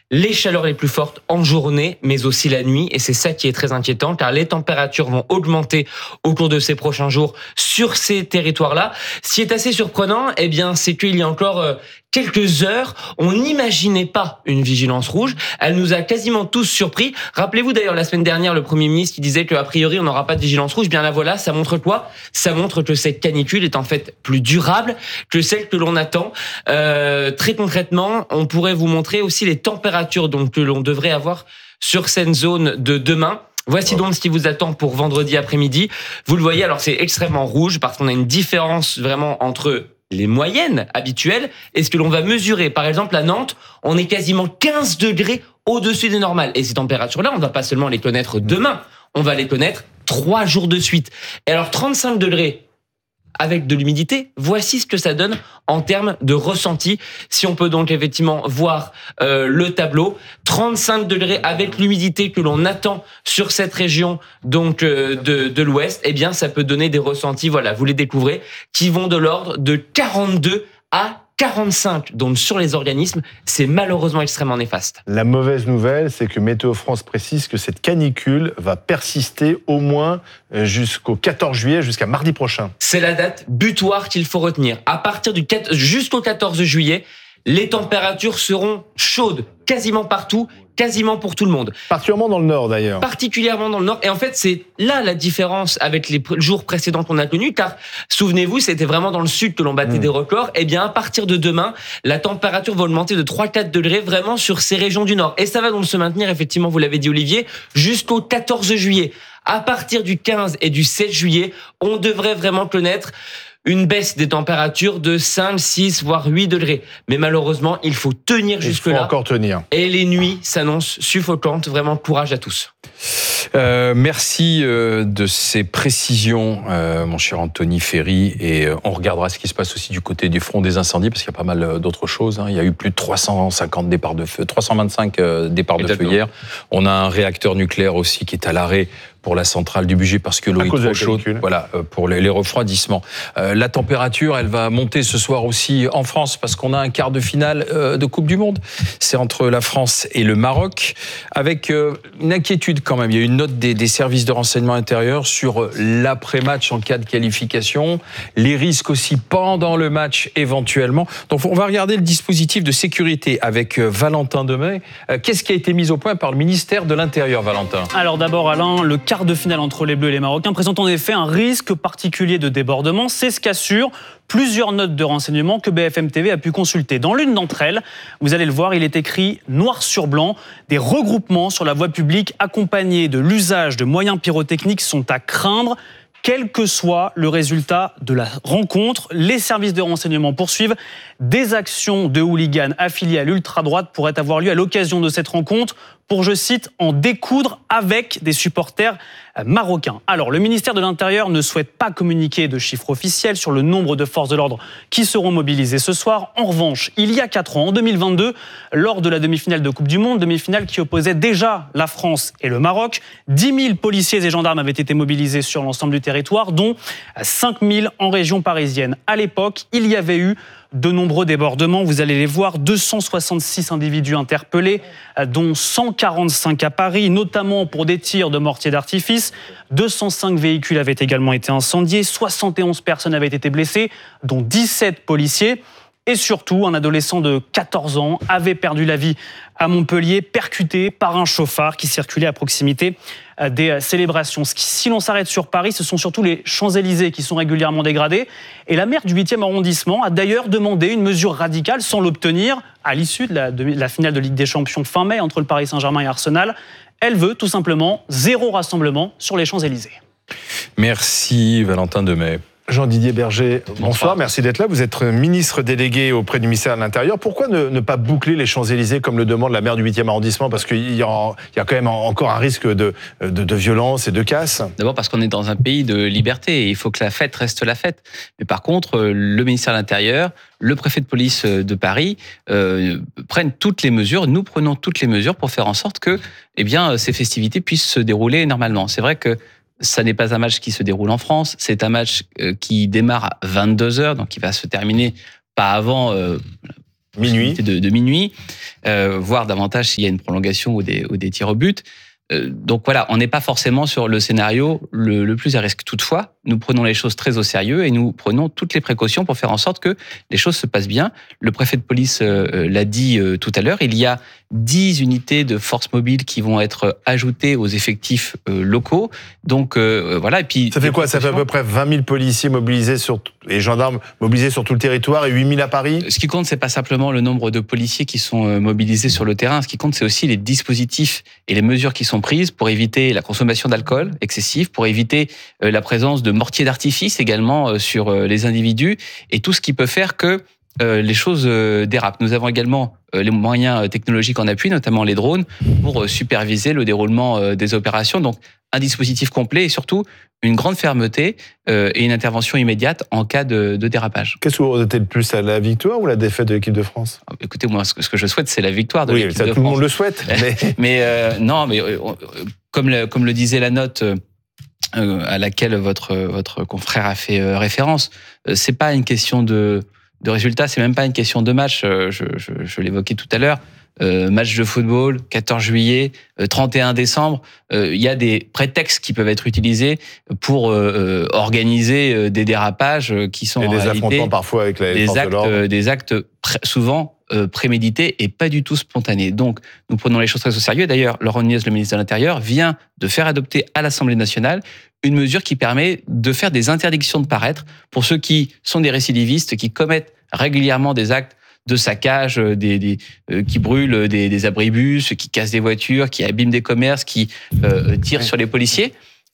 les chaleurs les plus fortes en journée, mais aussi la nuit. Et c'est ça qui est très inquiétant, car les températures vont augmenter au cours de ces prochains jours sur ces territoires-là. Ce qui est assez surprenant, eh bien, c'est qu'il y a encore quelques heures, on n'imaginait pas une vigilance rouge. Elle nous a quasiment tous surpris. Rappelez-vous d'ailleurs la semaine dernière, le Premier ministre qui disait qu'a priori on n'aura pas de vigilance rouge. Bien là voilà, ça montre quoi ? Ça montre que cette canicule est en fait plus durable que celle que l'on attend. Très concrètement, on pourrait vous montrer aussi les températures donc que l'on devrait avoir sur cette zone de demain. Voici donc ce qui vous attend pour vendredi après-midi. Vous le voyez, alors c'est extrêmement rouge parce qu'on a une différence vraiment entre les moyennes habituelles et ce que l'on va mesurer. Par exemple, à Nantes, on est quasiment 15 degrés au-dessus des normales. Et ces températures-là, on ne va pas seulement les connaître demain, on va les connaître 3 jours de suite. Et alors, 35 degrés avec de l'humidité, voici ce que ça donne en termes de ressenti. Si on peut donc effectivement voir le tableau, 35 degrés avec l'humidité que l'on attend sur cette région donc de l'Ouest, eh bien ça peut donner des ressentis, voilà, vous les découvrez, qui vont de l'ordre de 42 à 45. Donc sur les organismes, c'est malheureusement extrêmement néfaste. La mauvaise nouvelle, c'est que Météo France précise que cette canicule va persister au moins jusqu'au 14 juillet, jusqu'à mardi prochain. C'est la date butoir qu'il faut retenir. À partir du 4 jusqu'au 14 juillet, les températures seront chaudes quasiment partout, quasiment pour tout le monde. Particulièrement dans le nord d'ailleurs. Particulièrement dans le nord. Et en fait, c'est là la différence avec les jours précédents qu'on a connus, car souvenez-vous, c'était vraiment dans le sud que l'on battait des records. Eh bien, à partir de demain, la température va augmenter de 3-4 degrés vraiment sur ces régions du nord. Et ça va donc se maintenir, effectivement, vous l'avez dit Olivier, jusqu'au 14 juillet. À partir du 15 et du 7 juillet, on devrait vraiment connaître une baisse des températures de 5, 6, voire 8 degrés. Mais malheureusement, il faut tenir jusque-là. Il faut encore tenir. Et les nuits s'annoncent suffocantes. Vraiment, courage à tous. Merci de ces précisions, mon cher Anthony Ferry. Et on regardera ce qui se passe aussi du côté du front des incendies, parce qu'il y a pas mal d'autres choses. Il y a eu plus de 350 départs de feu, 325 départs de feu hier. On a un réacteur nucléaire aussi qui est à l'arrêt pour la centrale du budget parce que l'eau est trop chaude. Voilà, pour les refroidissements. La température, elle va monter ce soir aussi en France parce qu'on a un quart de finale de Coupe du Monde. C'est entre la France et le Maroc, avec une inquiétude quand même. Il y a une note des services de renseignement intérieur sur l'après-match en cas de qualification, les risques aussi pendant le match éventuellement. Donc on va regarder le dispositif de sécurité avec Valentin Demey. Qu'est-ce qui a été mis au point par le ministère de l'Intérieur, Valentin ? Alors d'abord, Alain, le quart de finale entre les Bleus et les Marocains présente en effet un risque particulier de débordement. C'est ce qu'assurent plusieurs notes de renseignement que BFM TV a pu consulter. Dans l'une d'entre elles, vous allez le voir, il est écrit noir sur blanc, des regroupements sur la voie publique accompagnés de l'usage de moyens pyrotechniques sont à craindre. Quel que soit le résultat de la rencontre, les services de renseignement poursuivent. Des actions de hooligans affiliés à l'ultra-droite pourraient avoir lieu à l'occasion de cette rencontre pour, je cite, en découdre avec des supporters marocains. Alors, le ministère de l'Intérieur ne souhaite pas communiquer de chiffres officiels sur le nombre de forces de l'ordre qui seront mobilisées ce soir. En revanche, il y a 4 ans, en 2022, lors de la demi-finale de Coupe du Monde, demi-finale qui opposait déjà la France et le Maroc, 10 000 policiers et gendarmes avaient été mobilisés sur l'ensemble du territoire, dont 5 000 en région parisienne. À l'époque, il y avait eu de nombreux débordements, vous allez les voir, 266 individus interpellés, dont 145 à Paris, notamment pour des tirs de mortier d'artifice. 205 véhicules avaient également été incendiés, 71 personnes avaient été blessées, dont 17 policiers. Et surtout, un adolescent de 14 ans avait perdu la vie à Montpellier, percuté par un chauffard qui circulait à proximité des célébrations. Si l'on s'arrête sur Paris, ce sont surtout les Champs-Élysées qui sont régulièrement dégradés. Et la maire du 8e arrondissement a d'ailleurs demandé une mesure radicale sans l'obtenir à l'issue de la finale de Ligue des Champions fin mai entre le Paris Saint-Germain et Arsenal. Elle veut tout simplement 0 rassemblement sur les Champs-Élysées. Merci Valentin Demey. Jean-Didier Berger, bonsoir, merci d'être là. Vous êtes ministre délégué auprès du ministère de l'Intérieur. Pourquoi ne pas boucler les Champs-Élysées comme le demande la maire du 8e arrondissement ? Parce qu'il y a quand même encore un risque de violence et de casse. D'abord parce qu'on est dans un pays de liberté et il faut que la fête reste la fête. Mais par contre, le ministère de l'Intérieur, le préfet de police de Paris prennent toutes les mesures, nous prenons toutes les mesures pour faire en sorte que ces festivités puissent se dérouler normalement. C'est vrai que ça n'est pas un match qui se déroule en France, c'est un match qui démarre à 22h, donc qui va se terminer pas avant Minuit. de minuit, voire davantage s'il y a une prolongation ou des tirs au but. Donc voilà, on n'est pas forcément sur le scénario le plus à risque. Toutefois, nous prenons les choses très au sérieux et nous prenons toutes les précautions pour faire en sorte que les choses se passent bien. Le préfet de police l'a dit tout à l'heure, il y a 10 unités de force mobile qui vont être ajoutées aux effectifs locaux. Donc voilà. Et puis ça fait quoi? Ça fait à peu près 20 000 policiers mobilisés et gendarmes mobilisés sur tout le territoire et 8 000 à Paris? Ce qui compte, c'est pas simplement le nombre de policiers qui sont mobilisés sur le terrain. Ce qui compte, c'est aussi les dispositifs et les mesures qui sont prises pour éviter la consommation d'alcool excessive, pour éviter la présence de mortiers d'artifice également sur les individus et tout ce qui peut faire que les choses dérapent. Nous avons également les moyens technologiques en appui, notamment les drones, pour superviser le déroulement des opérations. Donc, un dispositif complet et surtout une grande fermeté et une intervention immédiate en cas de dérapage. Qu'est-ce que vous redoutez le plus, à la victoire ou la défaite de l'équipe de France? Écoutez, moi, ce que je souhaite, c'est la victoire de l'équipe de France. Oui, ça, tout le monde le souhaite. Mais comme le disait la note à laquelle votre confrère a fait référence, c'est pas une question de résultat, c'est même pas une question de match. Je l'évoquais tout à l'heure. Match de football, 14 juillet, 31 décembre, il y a des prétextes qui peuvent être utilisés pour organiser des dérapages qui sont et en des réalité affrontements parfois avec les forces de l'ordre. des actes souvent prémédités et pas du tout spontanés. Donc, nous prenons les choses très au sérieux. D'ailleurs, Laurent Nunez, le ministre de l'Intérieur, vient de faire adopter à l'Assemblée nationale une mesure qui permet de faire des interdictions de paraître pour ceux qui sont des récidivistes, qui commettent régulièrement des actes de saccage, qui brûlent des abribus, qui cassent des voitures, qui abîment des commerces, qui tirent sur les policiers.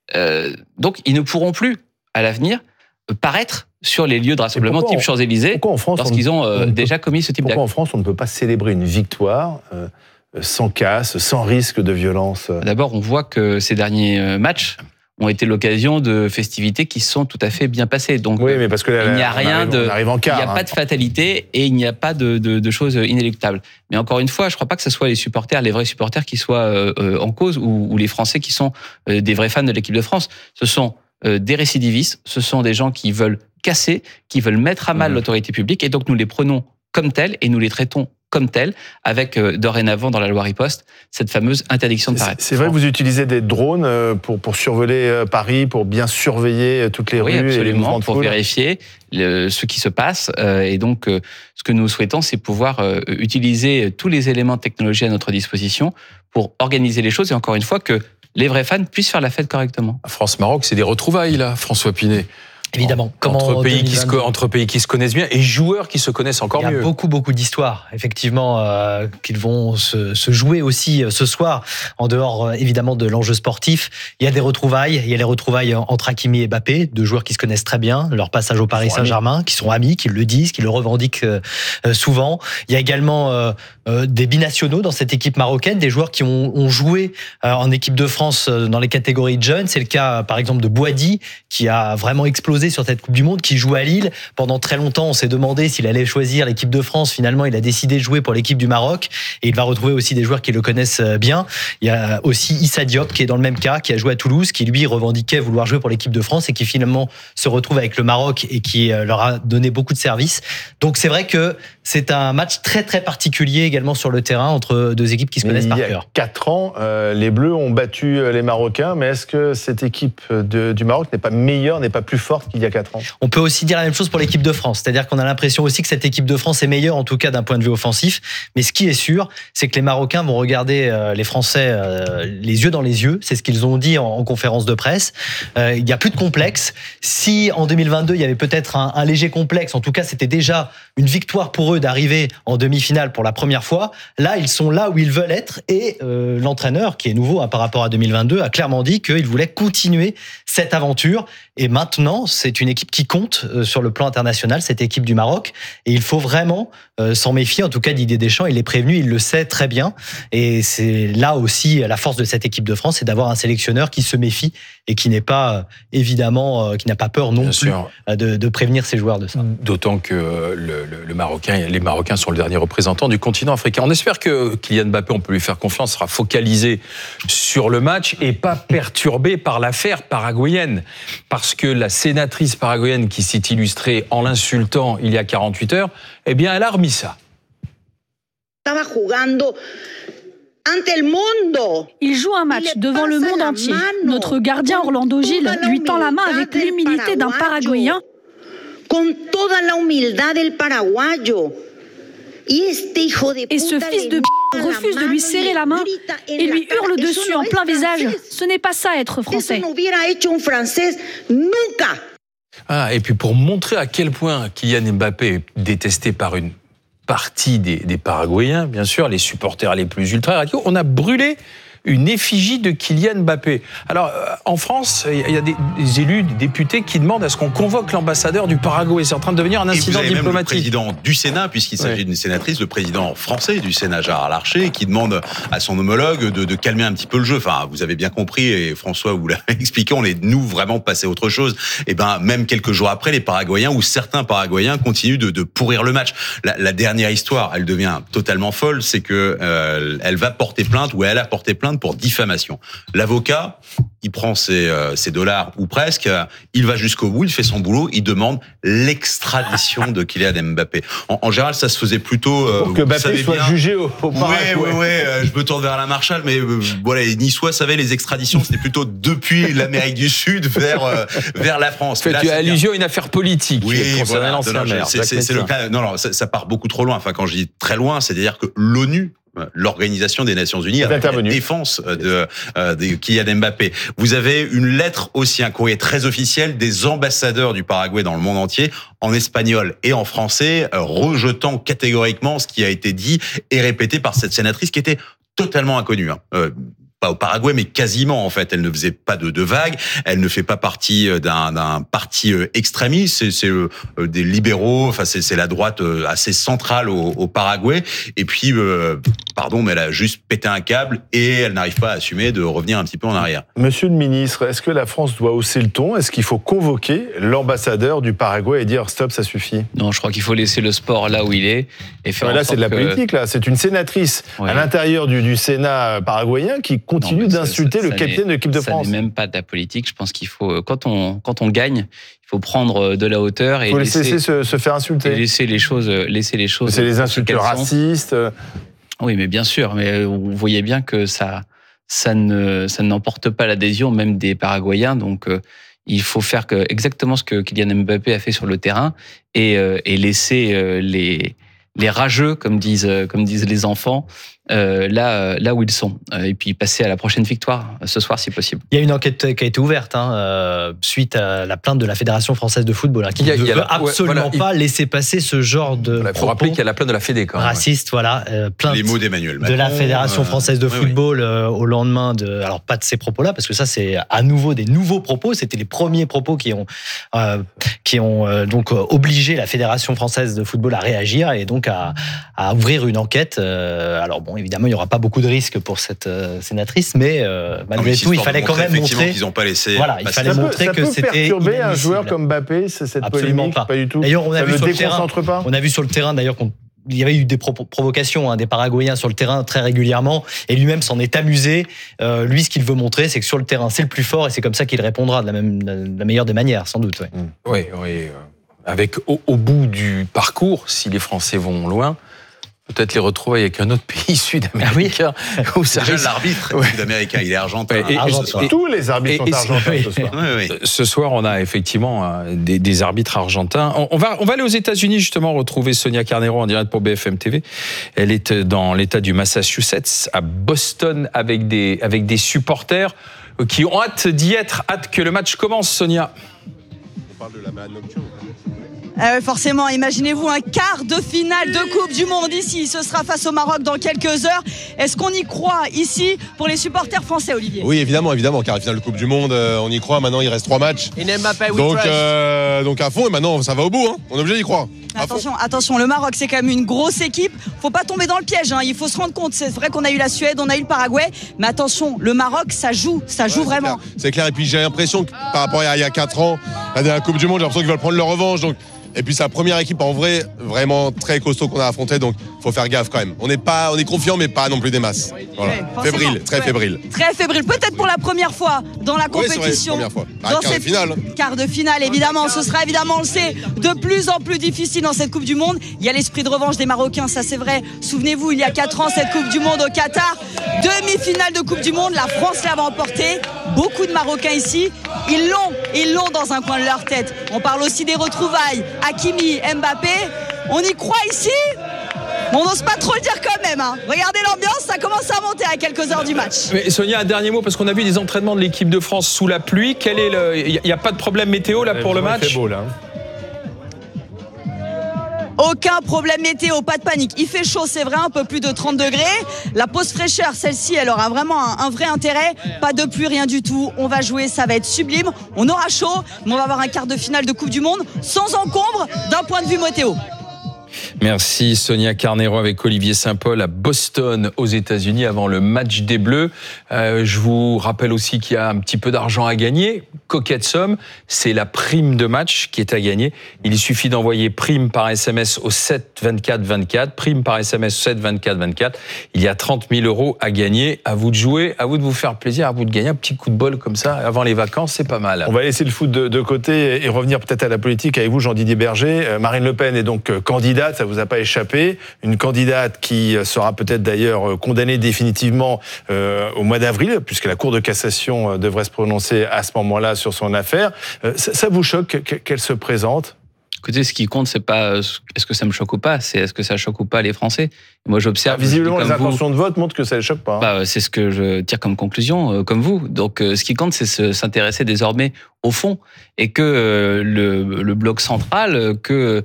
Donc, ils ne pourront plus, à l'avenir, paraître sur les lieux de rassemblement type Champs-Élysées lorsqu'ils ont déjà commis ce type d'acte. Pourquoi en France, on ne peut pas célébrer une victoire sans casse, sans risque de violence? D'abord, on voit que ces derniers matchs ont été l'occasion de festivités qui sont tout à fait bien passées. Donc, oui, mais parce que là, il n'y a rien de, il n'y a pas de fatalité et il n'y a pas de choses inéluctables. Mais encore une fois, je ne crois pas que ce soit les supporters, les vrais supporters qui soient en cause ou les Français qui sont des vrais fans de l'équipe de France. Ce sont des récidivistes, ce sont des gens qui veulent casser, qui veulent mettre à mal l'autorité publique et donc nous les prenons comme tels et nous les traitons comme tel, avec dorénavant dans la loi riposte cette fameuse interdiction de paraître. C'est vrai que vous utilisez des drones pour survoler Paris, pour bien surveiller toutes les rues absolument, et les mouvements de foule. pour vérifier ce qui se passe. Et donc, ce que nous souhaitons, c'est pouvoir utiliser tous les éléments de technologie à notre disposition pour organiser les choses et encore une fois que les vrais fans puissent faire la fête correctement. France-Maroc, c'est des retrouvails là, François Pinet. Évidemment. Entre pays qui se connaissent bien et joueurs qui se connaissent encore mieux. Il y a beaucoup d'histoires, effectivement, qu'ils vont se jouer aussi ce soir, en dehors évidemment de l'enjeu sportif. Il y a des retrouvailles. Il y a les retrouvailles entre Hakimi et Mbappé, deux joueurs qui se connaissent très bien, leur passage au Paris Saint-Germain, qui sont amis, qui le disent, qui le revendiquent souvent. Il y a également des binationaux dans cette équipe marocaine, des joueurs qui ont joué en équipe de France dans les catégories de jeunes. C'est le cas, par exemple, de Boadi, qui a vraiment explosé sur cette Coupe du Monde, qui joue à Lille. Pendant très longtemps, on s'est demandé s'il allait choisir l'équipe de France. Finalement, il a décidé de jouer pour l'équipe du Maroc et il va retrouver aussi des joueurs qui le connaissent bien. Il y a aussi Issa Diop qui est dans le même cas, qui a joué à Toulouse, qui lui revendiquait vouloir jouer pour l'équipe de France et qui finalement se retrouve avec le Maroc et qui leur a donné beaucoup de services. Donc c'est vrai que c'est un match très très particulier également sur le terrain entre deux équipes qui se connaissent par cœur. Il y a 4 ans, les Bleus ont battu les Marocains, mais est-ce que cette équipe du Maroc n'est pas meilleure, n'est pas plus forte qu'il y a 4 ans? On peut aussi dire la même chose pour l'équipe de France, c'est-à-dire qu'on a l'impression aussi que cette équipe de France est meilleure, en tout cas d'un point de vue offensif, mais ce qui est sûr, c'est que les Marocains vont regarder les Français les yeux dans les yeux, c'est ce qu'ils ont dit en conférence de presse. Il n'y a plus de complexe. Si en 2022, il y avait peut-être un léger complexe, en tout cas c'était déjà une victoire pour eux d'arriver en demi-finale pour la première fois, là ils sont là où ils veulent être et l'entraîneur, qui est nouveau par rapport à 2022, a clairement dit qu'il voulait continuer cette aventure. Et maintenant, c'est une équipe qui compte sur le plan international, cette équipe du Maroc. Et il faut vraiment s'en méfier. En tout cas, Didier Deschamps, il est prévenu, il le sait très bien. Et c'est là aussi la force de cette équipe de France, c'est d'avoir un sélectionneur qui se méfie et qui n'est pas, évidemment, qui n'a pas peur non plus de prévenir ses joueurs de ça. D'autant que les Marocains sont le dernier représentant du continent africain. On espère que Kylian Mbappé, on peut lui faire confiance, sera focalisé sur le match et pas perturbé par l'affaire paraguayenne. Parce que la sénatrice paraguayenne qui s'est illustrée en l'insultant il y a 48 heures, eh bien, elle a remis ça. Il joue un match devant le monde entier. Notre gardien Orlando Gil lui tend la main avec l'humilité d'un Paraguayen. Et ce fils de refuse de lui serrer la main et lui hurle dessus en plein visage. Ce n'est pas ça être français. Ah, et puis pour montrer à quel point Kylian Mbappé est détesté par une partie des Paraguayens, bien sûr, les supporters les plus ultra radicaux, on a brûlé une effigie de Kylian Mbappé. Alors, en France, il y a des élus, des députés qui demandent à ce qu'on convoque l'ambassadeur du Paraguay. C'est en train de devenir un incident diplomatique. Même le président du Sénat, puisqu'il s'agit d'une sénatrice, le président français du Sénat, Gérard Larcher, qui demande à son homologue de calmer un petit peu le jeu. Enfin, vous avez bien compris, et François vous l'a expliqué, on est, nous, vraiment passé à autre chose. Et ben, même quelques jours après, les Paraguayens, ou certains Paraguayens, continuent de pourrir le match. La dernière histoire, elle devient totalement folle, c'est que elle va porter plainte, ou elle a porté plainte pour diffamation. L'avocat, il prend ses dollars, ou presque, il va jusqu'au bout, il fait son boulot, il demande l'extradition de Kylian Mbappé. En général, ça se faisait plutôt... pour que Mbappé soit jugé au Paraguay. Oui, je me tourne vers la Marshall, mais voilà, les Niçois savaient les extraditions, c'était plutôt depuis l'Amérique du Sud vers la France. Tu as allusion à une affaire politique. Oui, voilà, c'est le cas. Non, ça part beaucoup trop loin. Enfin, quand je dis très loin, c'est-à-dire que l'ONU, l'Organisation des Nations Unies, avec la défense de Kylian Mbappé. Vous avez une lettre aussi, un courrier très officiel des ambassadeurs du Paraguay dans le monde entier, en espagnol et en français, rejetant catégoriquement ce qui a été dit et répété par cette sénatrice qui était totalement inconnue. Pas au Paraguay, mais quasiment, en fait. Elle ne faisait pas de vagues, elle ne fait pas partie d'un parti extrémiste, c'est des libéraux, enfin c'est la droite assez centrale au Paraguay, et puis, mais elle a juste pété un câble et elle n'arrive pas à assumer de revenir un petit peu en arrière. Monsieur le ministre, est-ce que la France doit hausser le ton ? Est-ce qu'il faut convoquer l'ambassadeur du Paraguay et dire stop, ça suffit ? Non, je crois qu'il faut laisser le sport là où il est et faire là, c'est de la politique, là. C'est une sénatrice à l'intérieur du Sénat paraguayen qui continue d'insulter le capitaine de l'équipe de France. Ça n'est même pas de la politique. Je pense qu'il faut, quand on gagne, il faut prendre de la hauteur et laisser se faire insulter. Et laisser les choses. C'est les insultes racistes. Oui, mais bien sûr. Mais vous voyez bien que ça n'emporte pas l'adhésion même des Paraguayens. Donc, il faut faire exactement ce que Kylian Mbappé a fait sur le terrain et laisser les rageux, comme disent les enfants, là où ils sont. Et puis passer à la prochaine victoire ce soir, si possible. Il y a une enquête qui a été ouverte suite à la plainte de la Fédération française de football qui ne veut absolument pas laisser passer ce genre de propos. Il faut rappeler qu'il y a la plainte de la Fédé quand même. Raciste, plainte les mots d'Emmanuel Macron, de la Fédération française de football au lendemain alors pas de ces propos-là, parce que ça c'est à nouveau des nouveaux propos. C'était les premiers propos qui ont donc obligé la Fédération française de football à réagir et donc à ouvrir une enquête. Alors bon, évidemment, il n'y aura pas beaucoup de risques pour cette sénatrice, mais malgré tout, il fallait quand même montrer qu'ils n'ont pas laissé. Voilà, il fallait montrer que c'était. Ça peut perturber un joueur comme Mbappé, cette absolument polémique, pas du tout. D'ailleurs, on a vu sur le terrain, d'ailleurs, il y avait eu des provocations des Paraguayens sur le terrain très régulièrement, et lui-même s'en est amusé. Lui, ce qu'il veut montrer, c'est que sur le terrain, c'est le plus fort, et c'est comme ça qu'il répondra de la meilleure des manières, sans doute. Oui. Avec au bout du parcours, si les Français vont loin, peut-être les retrouver avec un autre pays sud-américain. Déjà, l'arbitre sud-américain, il est argentin. Tous les arbitres sont argentins ce soir. Ce soir, on a effectivement des arbitres argentins. On va aller aux États-Unis, justement, retrouver Sonia Carneiro en direct pour BFM TV. Elle est dans l'État du Massachusetts, à Boston, avec des supporters qui ont hâte d'y être, hâte que le match commence, Sonia. On parle de la balade nocturne. Forcément, imaginez-vous un quart de finale de Coupe du Monde ici. Ce sera face au Maroc dans quelques heures. Est-ce qu'on y croit ici pour les supporters français, Olivier ? Oui, évidemment. Quart de finale de Coupe du Monde, on y croit. Maintenant, il reste 3 matchs. Donc à fond, et maintenant, ça va au bout. On est obligé d'y croire. Attention, le Maroc, c'est quand même une grosse équipe. Faut pas tomber dans le piège. Il faut se rendre compte. C'est vrai qu'on a eu la Suède, on a eu le Paraguay. Mais attention, le Maroc, ça joue vraiment. C'est clair. Et puis j'ai l'impression que par rapport à il y a 4 ans, la dernière Coupe du Monde, j'ai l'impression qu'ils veulent prendre leur revanche. Donc Et puis c'est la première équipe en vrai, vraiment très costaud qu'on a affronté, donc faut faire gaffe quand même. On est confiant, mais pas non plus des masses. Voilà. Ouais, fébrile, très fébrile. Très fébrile, peut-être pour la première fois dans la compétition. Oui, c'est vrai, première fois. Dans quart de finale. Quart de finale, évidemment. Ce sera évidemment, on le sait, de plus en plus difficile dans cette Coupe du Monde. Il y a l'esprit de revanche des Marocains, ça c'est vrai. Souvenez-vous, il y a 4 ans, cette Coupe du Monde au Qatar, demi-finale de Coupe du Monde, la France l'avait emportée. Beaucoup de Marocains ici, ils l'ont dans un coin de leur tête. On parle aussi des retrouvailles, Hakimi, Mbappé. On y croit ici? On n'ose pas trop le dire quand même. Hein. Regardez l'ambiance, ça commence à monter à quelques heures du match. Mais Sonia, un dernier mot, parce qu'on a vu des entraînements de l'équipe de France sous la pluie. Il n'y a pas de problème météo là pour le match? Il fait beau là. Aucun problème météo, pas de panique. Il fait chaud, c'est vrai, un peu plus de 30 degrés. La pause fraîcheur, celle-ci, elle aura vraiment un vrai intérêt. Pas de pluie, rien du tout. On va jouer, ça va être sublime. On aura chaud, mais on va avoir un quart de finale de Coupe du Monde sans encombre d'un point de vue météo. Merci Sonia Carneiro avec Olivier Saint-Paul à Boston aux États-Unis avant le match des Bleus. Je vous rappelle aussi qu'il y a un petit peu d'argent à gagner. Coquette somme, c'est la prime de match qui est à gagner. Il suffit d'envoyer prime par SMS au 7 24 24. Prime par SMS au 7 24 24. Il y a 30 000 € à gagner. À vous de jouer, à vous de vous faire plaisir, à vous de gagner un petit coup de bol comme ça avant les vacances, c'est pas mal. On va laisser le foot de côté et revenir peut-être à la politique avec vous, Jean-Didier Berger. Marine Le Pen est donc candidate, ça vous a pas échappé. Une candidate qui sera peut-être d'ailleurs condamnée définitivement au mois d'avril, puisque la Cour de cassation devrait se prononcer à ce moment-là sur son affaire. Ça vous choque qu'elle se présente ? Écoutez, ce qui compte, c'est pas est-ce que ça me choque ou pas, c'est est-ce que ça choque ou pas les Français. Moi, j'observe. Visiblement, les intentions de vote montrent que ça ne choque pas. C'est ce que je tire comme conclusion, comme vous. Donc, ce qui compte, c'est s'intéresser désormais au fond et que le bloc central, que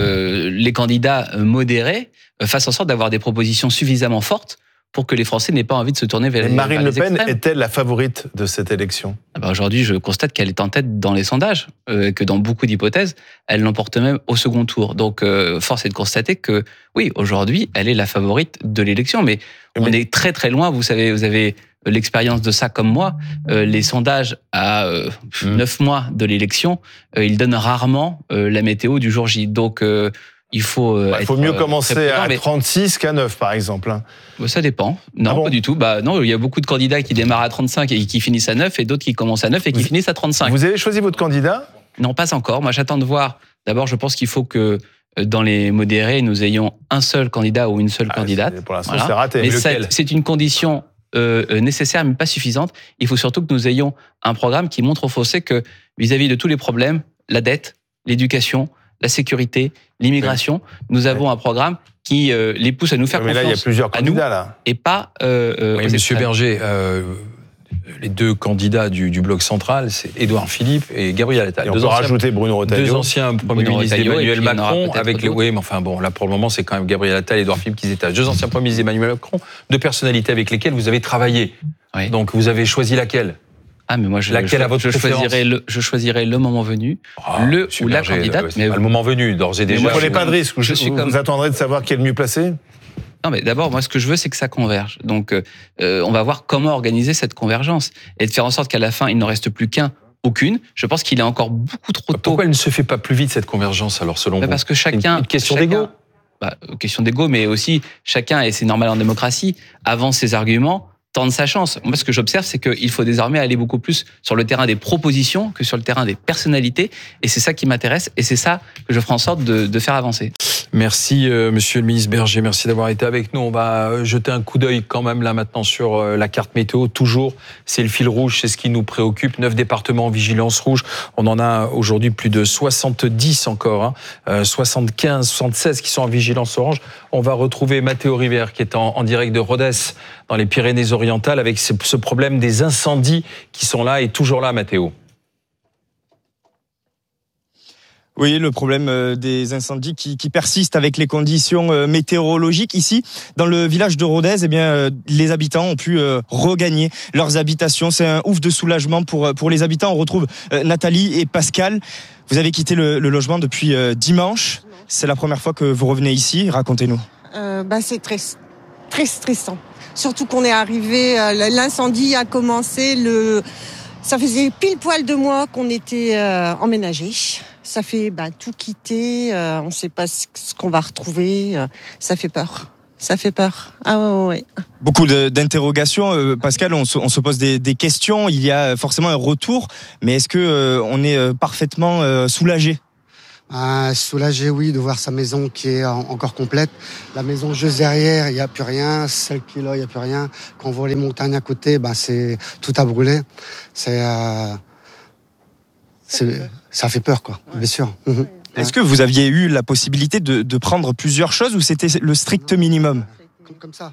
les candidats modérés fassent en sorte d'avoir des propositions suffisamment fortes pour que les Français n'aient pas envie de se tourner vers les extrêmes. Marine Le Pen est-elle la favorite de cette élection ? Aujourd'hui, je constate qu'elle est en tête dans les sondages, que dans beaucoup d'hypothèses, elle l'emporte même au second tour. Donc, force est de constater que, oui, aujourd'hui, elle est la favorite de l'élection. Mais on est très très loin, vous savez, vous avez l'expérience de ça comme moi. Les sondages à 9 mois de l'élection, ils donnent rarement la météo du jour J. Donc, il faut mieux commencer à 36 qu'à 9, par exemple. Ça dépend. Non, pas du tout. Non, il y a beaucoup de candidats qui démarrent à 35 et qui finissent à 9, et d'autres qui commencent à 9 et qui finissent à 35. Vous avez choisi votre candidat ? Non, pas encore. Moi, j'attends de voir. D'abord, je pense qu'il faut que dans les modérés, nous ayons un seul candidat ou une seule candidate. Pour l'instant, c'est raté. Mais c'est une condition nécessaire, mais pas suffisante. Il faut surtout que nous ayons un programme qui montre aux Français que, vis-à-vis de tous les problèmes, la dette, l'éducation, la sécurité, l'immigration, nous avons un programme qui les pousse à nous faire confiance. Mais là, il y a plusieurs candidats, là. Et pas... Monsieur Berger, les deux candidats du bloc central, c'est Édouard Philippe et Gabriel Attal. Et on peut rajouter Bruno Retailleau. Deux anciens premiers ministres d'Emmanuel Macron. Oui, mais enfin bon, là pour le moment, c'est quand même Gabriel Attal et Édouard Philippe qui étagent. Deux anciens premiers ministres d'Emmanuel Macron, deux personnalités avec lesquelles vous avez travaillé. Oui. Donc vous avez choisi laquelle ? Mais moi, je choisirai le moment venu, ou la candidate. Mais le moment venu, d'ores et déjà. Vous ne prenez pas de risque. Vous attendrez de savoir qui est le mieux placé ? Non, mais d'abord, moi, ce que je veux, c'est que ça converge. Donc, on va voir comment organiser cette convergence et de faire en sorte qu'à la fin, il n'en reste plus aucune. Je pense qu'il est encore beaucoup trop tôt. Pourquoi elle ne se fait pas plus vite, cette convergence, alors, selon vous ? Parce que chacun... Une question d'ego ? Question d'ego, mais aussi, chacun, et c'est normal en démocratie, avance ses arguments, tente sa chance. Moi, ce que j'observe, c'est qu'il faut désormais aller beaucoup plus sur le terrain des propositions que sur le terrain des personnalités. Et c'est ça qui m'intéresse. Et c'est ça que je ferai en sorte de faire avancer. Merci, monsieur le ministre Berger. Merci d'avoir été avec nous. On va jeter un coup d'œil quand même là maintenant sur la carte météo. Toujours, c'est le fil rouge, c'est ce qui nous préoccupe. 9 départements en vigilance rouge. On en a aujourd'hui plus de 70 encore. 75, 76 qui sont en vigilance orange. On va retrouver Mathéo Rivière qui est en direct de Rodez dans les Pyrénées-Orientales avec ce problème des incendies qui sont là et toujours là, Mathéo. Oui, le problème des incendies qui persistent avec les conditions météorologiques. Ici, dans le village de Rodez, les habitants ont pu regagner leurs habitations. C'est un ouf de soulagement pour les habitants. On retrouve Nathalie et Pascal. Vous avez quitté le logement depuis dimanche. C'est la première fois que vous revenez ici. Racontez-nous. C'est très stressant. Surtout qu'on est arrivé, l'incendie a commencé, ça faisait pile poil 2 mois qu'on était emménagés. Ça fait tout quitter, on ne sait pas ce qu'on va retrouver, ça fait peur. Ça fait peur. Ah ouais. Beaucoup d'interrogations, Pascal. On se pose des questions. Il y a forcément un retour, mais est-ce que on est parfaitement soulagé? Soulagé, oui, de voir sa maison qui est encore complète. La maison juste derrière, il n'y a plus rien. Celle qui est là, il n'y a plus rien. Quand on voit les montagnes à côté, c'est tout a brûlé. Ça fait peur, quoi. Bien sûr. Est-ce que vous aviez eu la possibilité de prendre plusieurs choses ou c'était le strict minimum? Comme ça.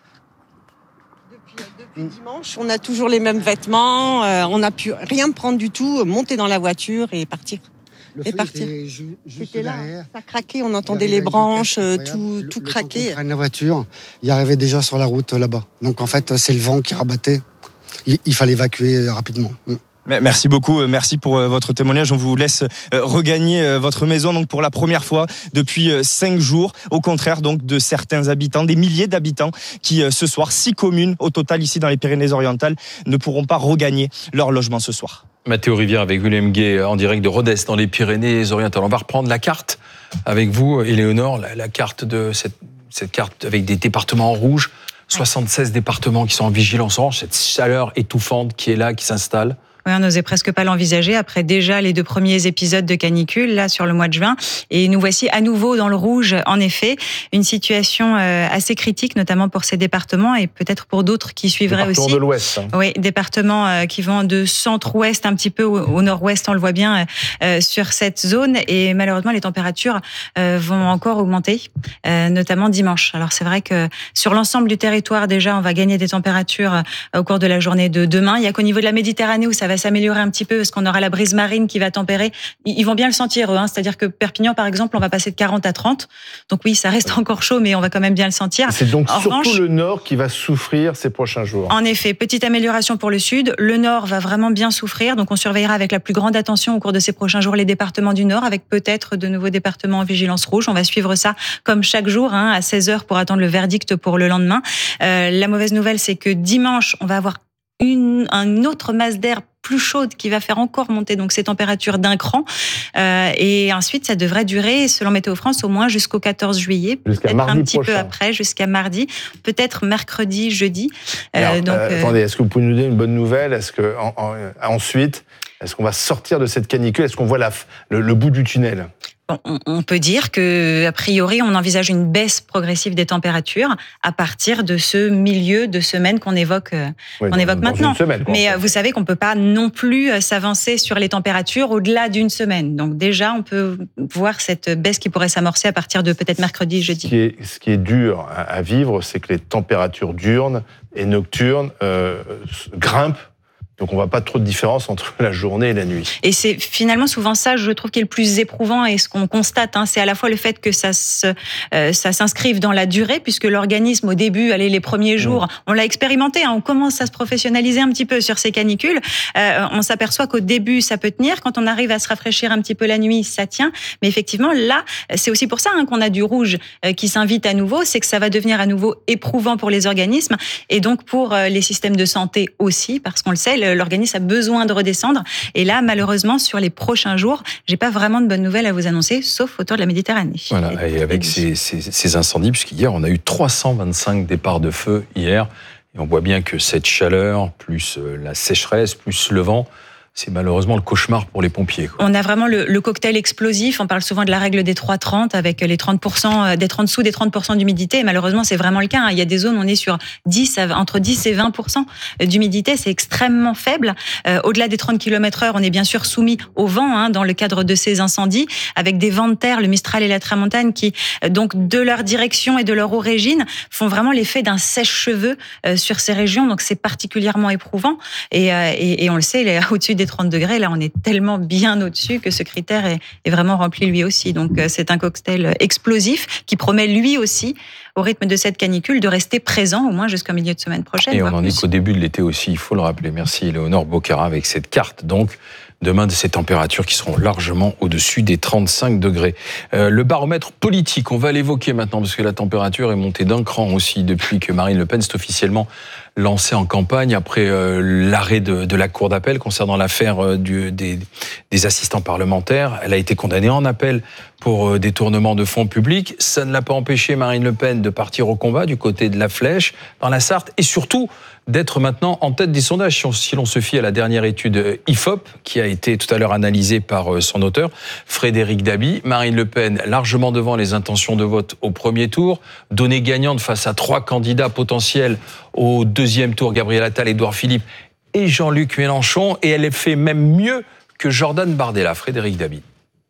Depuis dimanche, on a toujours les mêmes vêtements. On n'a pu rien prendre du tout. Monter dans la voiture et partir. Le feu était juste derrière. Ça craquait, on entendait les branches, tout craquer. La voiture, il arrivait déjà sur la route là-bas. Donc en fait, c'est le vent qui rabattait. Il fallait évacuer rapidement. Merci beaucoup, merci pour votre témoignage. On vous laisse regagner votre maison donc pour la première fois depuis 5 jours. Au contraire donc de certains habitants, des milliers d'habitants qui ce soir, 6 communes au total ici dans les Pyrénées-Orientales, ne pourront pas regagner leur logement ce soir. Mathéo Rivière avec William Gay en direct de Rodez dans les Pyrénées-Orientales. On va reprendre la carte avec vous, Éléonore, la carte de cette carte avec des départements en rouge, 76 départements qui sont en vigilance orange, cette chaleur étouffante qui est là, qui s'installe. Oui, on n'osait presque pas l'envisager après déjà les 2 premiers épisodes de canicule, là, sur le mois de juin. Et nous voici à nouveau dans le rouge, en effet. Une situation assez critique, notamment pour ces départements et peut-être pour d'autres qui suivraient aussi. Départements de l'Ouest. Oui, départements qui vont de centre-ouest un petit peu au nord-ouest, on le voit bien, sur cette zone. Et malheureusement, les températures vont encore augmenter, notamment dimanche. Alors c'est vrai que sur l'ensemble du territoire, déjà, on va gagner des températures au cours de la journée de demain. Il y a qu'au niveau de la Méditerranée où ça va s'améliorer un petit peu parce qu'on aura la brise marine qui va tempérer. Ils vont bien le sentir, eux. C'est-à-dire que Perpignan, par exemple, on va passer de 40 à 30. Donc oui, ça reste encore chaud, mais on va quand même bien le sentir. C'est donc surtout le nord qui va souffrir ces prochains jours. En effet, petite amélioration pour le sud. Le nord va vraiment bien souffrir. Donc on surveillera avec la plus grande attention au cours de ces prochains jours les départements du nord, avec peut-être de nouveaux départements en vigilance rouge. On va suivre ça comme chaque jour, à 16h pour attendre le verdict pour le lendemain. La mauvaise nouvelle, c'est que dimanche, on va avoir une autre masse d'air plus chaude qui va faire encore monter donc ces températures d'un cran. Et ensuite, ça devrait durer, selon Météo France, au moins jusqu'au 14 juillet. Jusqu'à mardi un petit prochain. peu après, jusqu'à mardi. Peut-être mercredi, jeudi. Attendez, est-ce que vous pouvez nous donner une bonne nouvelle? Est-ce que ensuite, est-ce qu'on va sortir de cette canicule? Est-ce qu'on voit le bout du tunnel? On peut dire que, a priori, on envisage une baisse progressive des températures à partir de ce milieu de semaine qu'on évoque maintenant. Mais vous savez qu'on peut pas non plus s'avancer sur les températures au-delà d'une semaine. Donc déjà, on peut voir cette baisse qui pourrait s'amorcer à partir de peut-être mercredi, jeudi. Ce qui est dur à vivre, c'est que les températures diurnes et nocturnes grimpent. Donc on ne voit pas trop de différence entre la journée et la nuit. Et c'est finalement souvent ça, je trouve, qui est le plus éprouvant et ce qu'on constate, c'est à la fois le fait que ça s'inscrive dans la durée, puisque l'organisme au début, les premiers jours, on l'a expérimenté, on commence à se professionnaliser un petit peu sur ces canicules. On s'aperçoit qu'au début, ça peut tenir. Quand on arrive à se rafraîchir un petit peu la nuit, ça tient. Mais effectivement, là, c'est aussi pour ça qu'on a du rouge qui s'invite à nouveau, c'est que ça va devenir à nouveau éprouvant pour les organismes et donc pour les systèmes de santé aussi, parce qu'on le sait, l'organisme a besoin de redescendre. Et là, malheureusement, sur les prochains jours, j'ai pas vraiment de bonnes nouvelles à vous annoncer, sauf autour de la Méditerranée. Voilà, et avec ces incendies, puisqu'hier, on a eu 325 départs de feu hier, et on voit bien que cette chaleur, plus la sécheresse, plus le vent, c'est malheureusement le cauchemar pour les pompiers. On a vraiment le cocktail explosif. On parle souvent de la règle des 3-30 avec les 30%, d'être en dessous des 30% d'humidité. Et malheureusement, c'est vraiment le cas. Il y a des zones où on est sur entre 10 et 20% d'humidité. C'est extrêmement faible. Au-delà des 30 km/h, on est bien sûr soumis au vent dans le cadre de ces incendies, avec des vents de terre, le Mistral et la Tramontane, qui, donc, de leur direction et de leur origine, font vraiment l'effet d'un sèche-cheveux sur ces régions. Donc, c'est particulièrement éprouvant. Et on le sait, au-dessus des 30 degrés, là, on est tellement bien au-dessus que ce critère est vraiment rempli lui aussi. Donc, c'est un cocktail explosif qui promet lui aussi au rythme de cette canicule, de rester présent au moins jusqu'au milieu de semaine prochaine. Et on en est qu'au début de l'été aussi, il faut le rappeler. Merci Éléonore Bocara avec cette carte. Donc, demain, de ces températures qui seront largement au-dessus des 35 degrés. Le baromètre politique, on va l'évoquer maintenant parce que la température est montée d'un cran aussi depuis que Marine Le Pen s'est officiellement lancée en campagne après l'arrêt de la Cour d'appel concernant l'affaire des assistants parlementaires. Elle a été condamnée en appel pour détournement de fonds publics. Ça ne l'a pas empêché, Marine Le Pen, de partir au combat du côté de la Flèche, dans la Sarthe, et surtout d'être maintenant en tête des sondages. Si l'on se fie à la dernière étude IFOP, qui a été tout à l'heure analysée par son auteur, Frédéric Dabi, Marine Le Pen largement devant les intentions de vote au premier tour, donnée gagnante face à 3 candidats potentiels au deuxième tour, Gabriel Attal, Édouard Philippe et Jean-Luc Mélenchon, et elle fait même mieux que Jordan Bardella. Frédéric Dabi.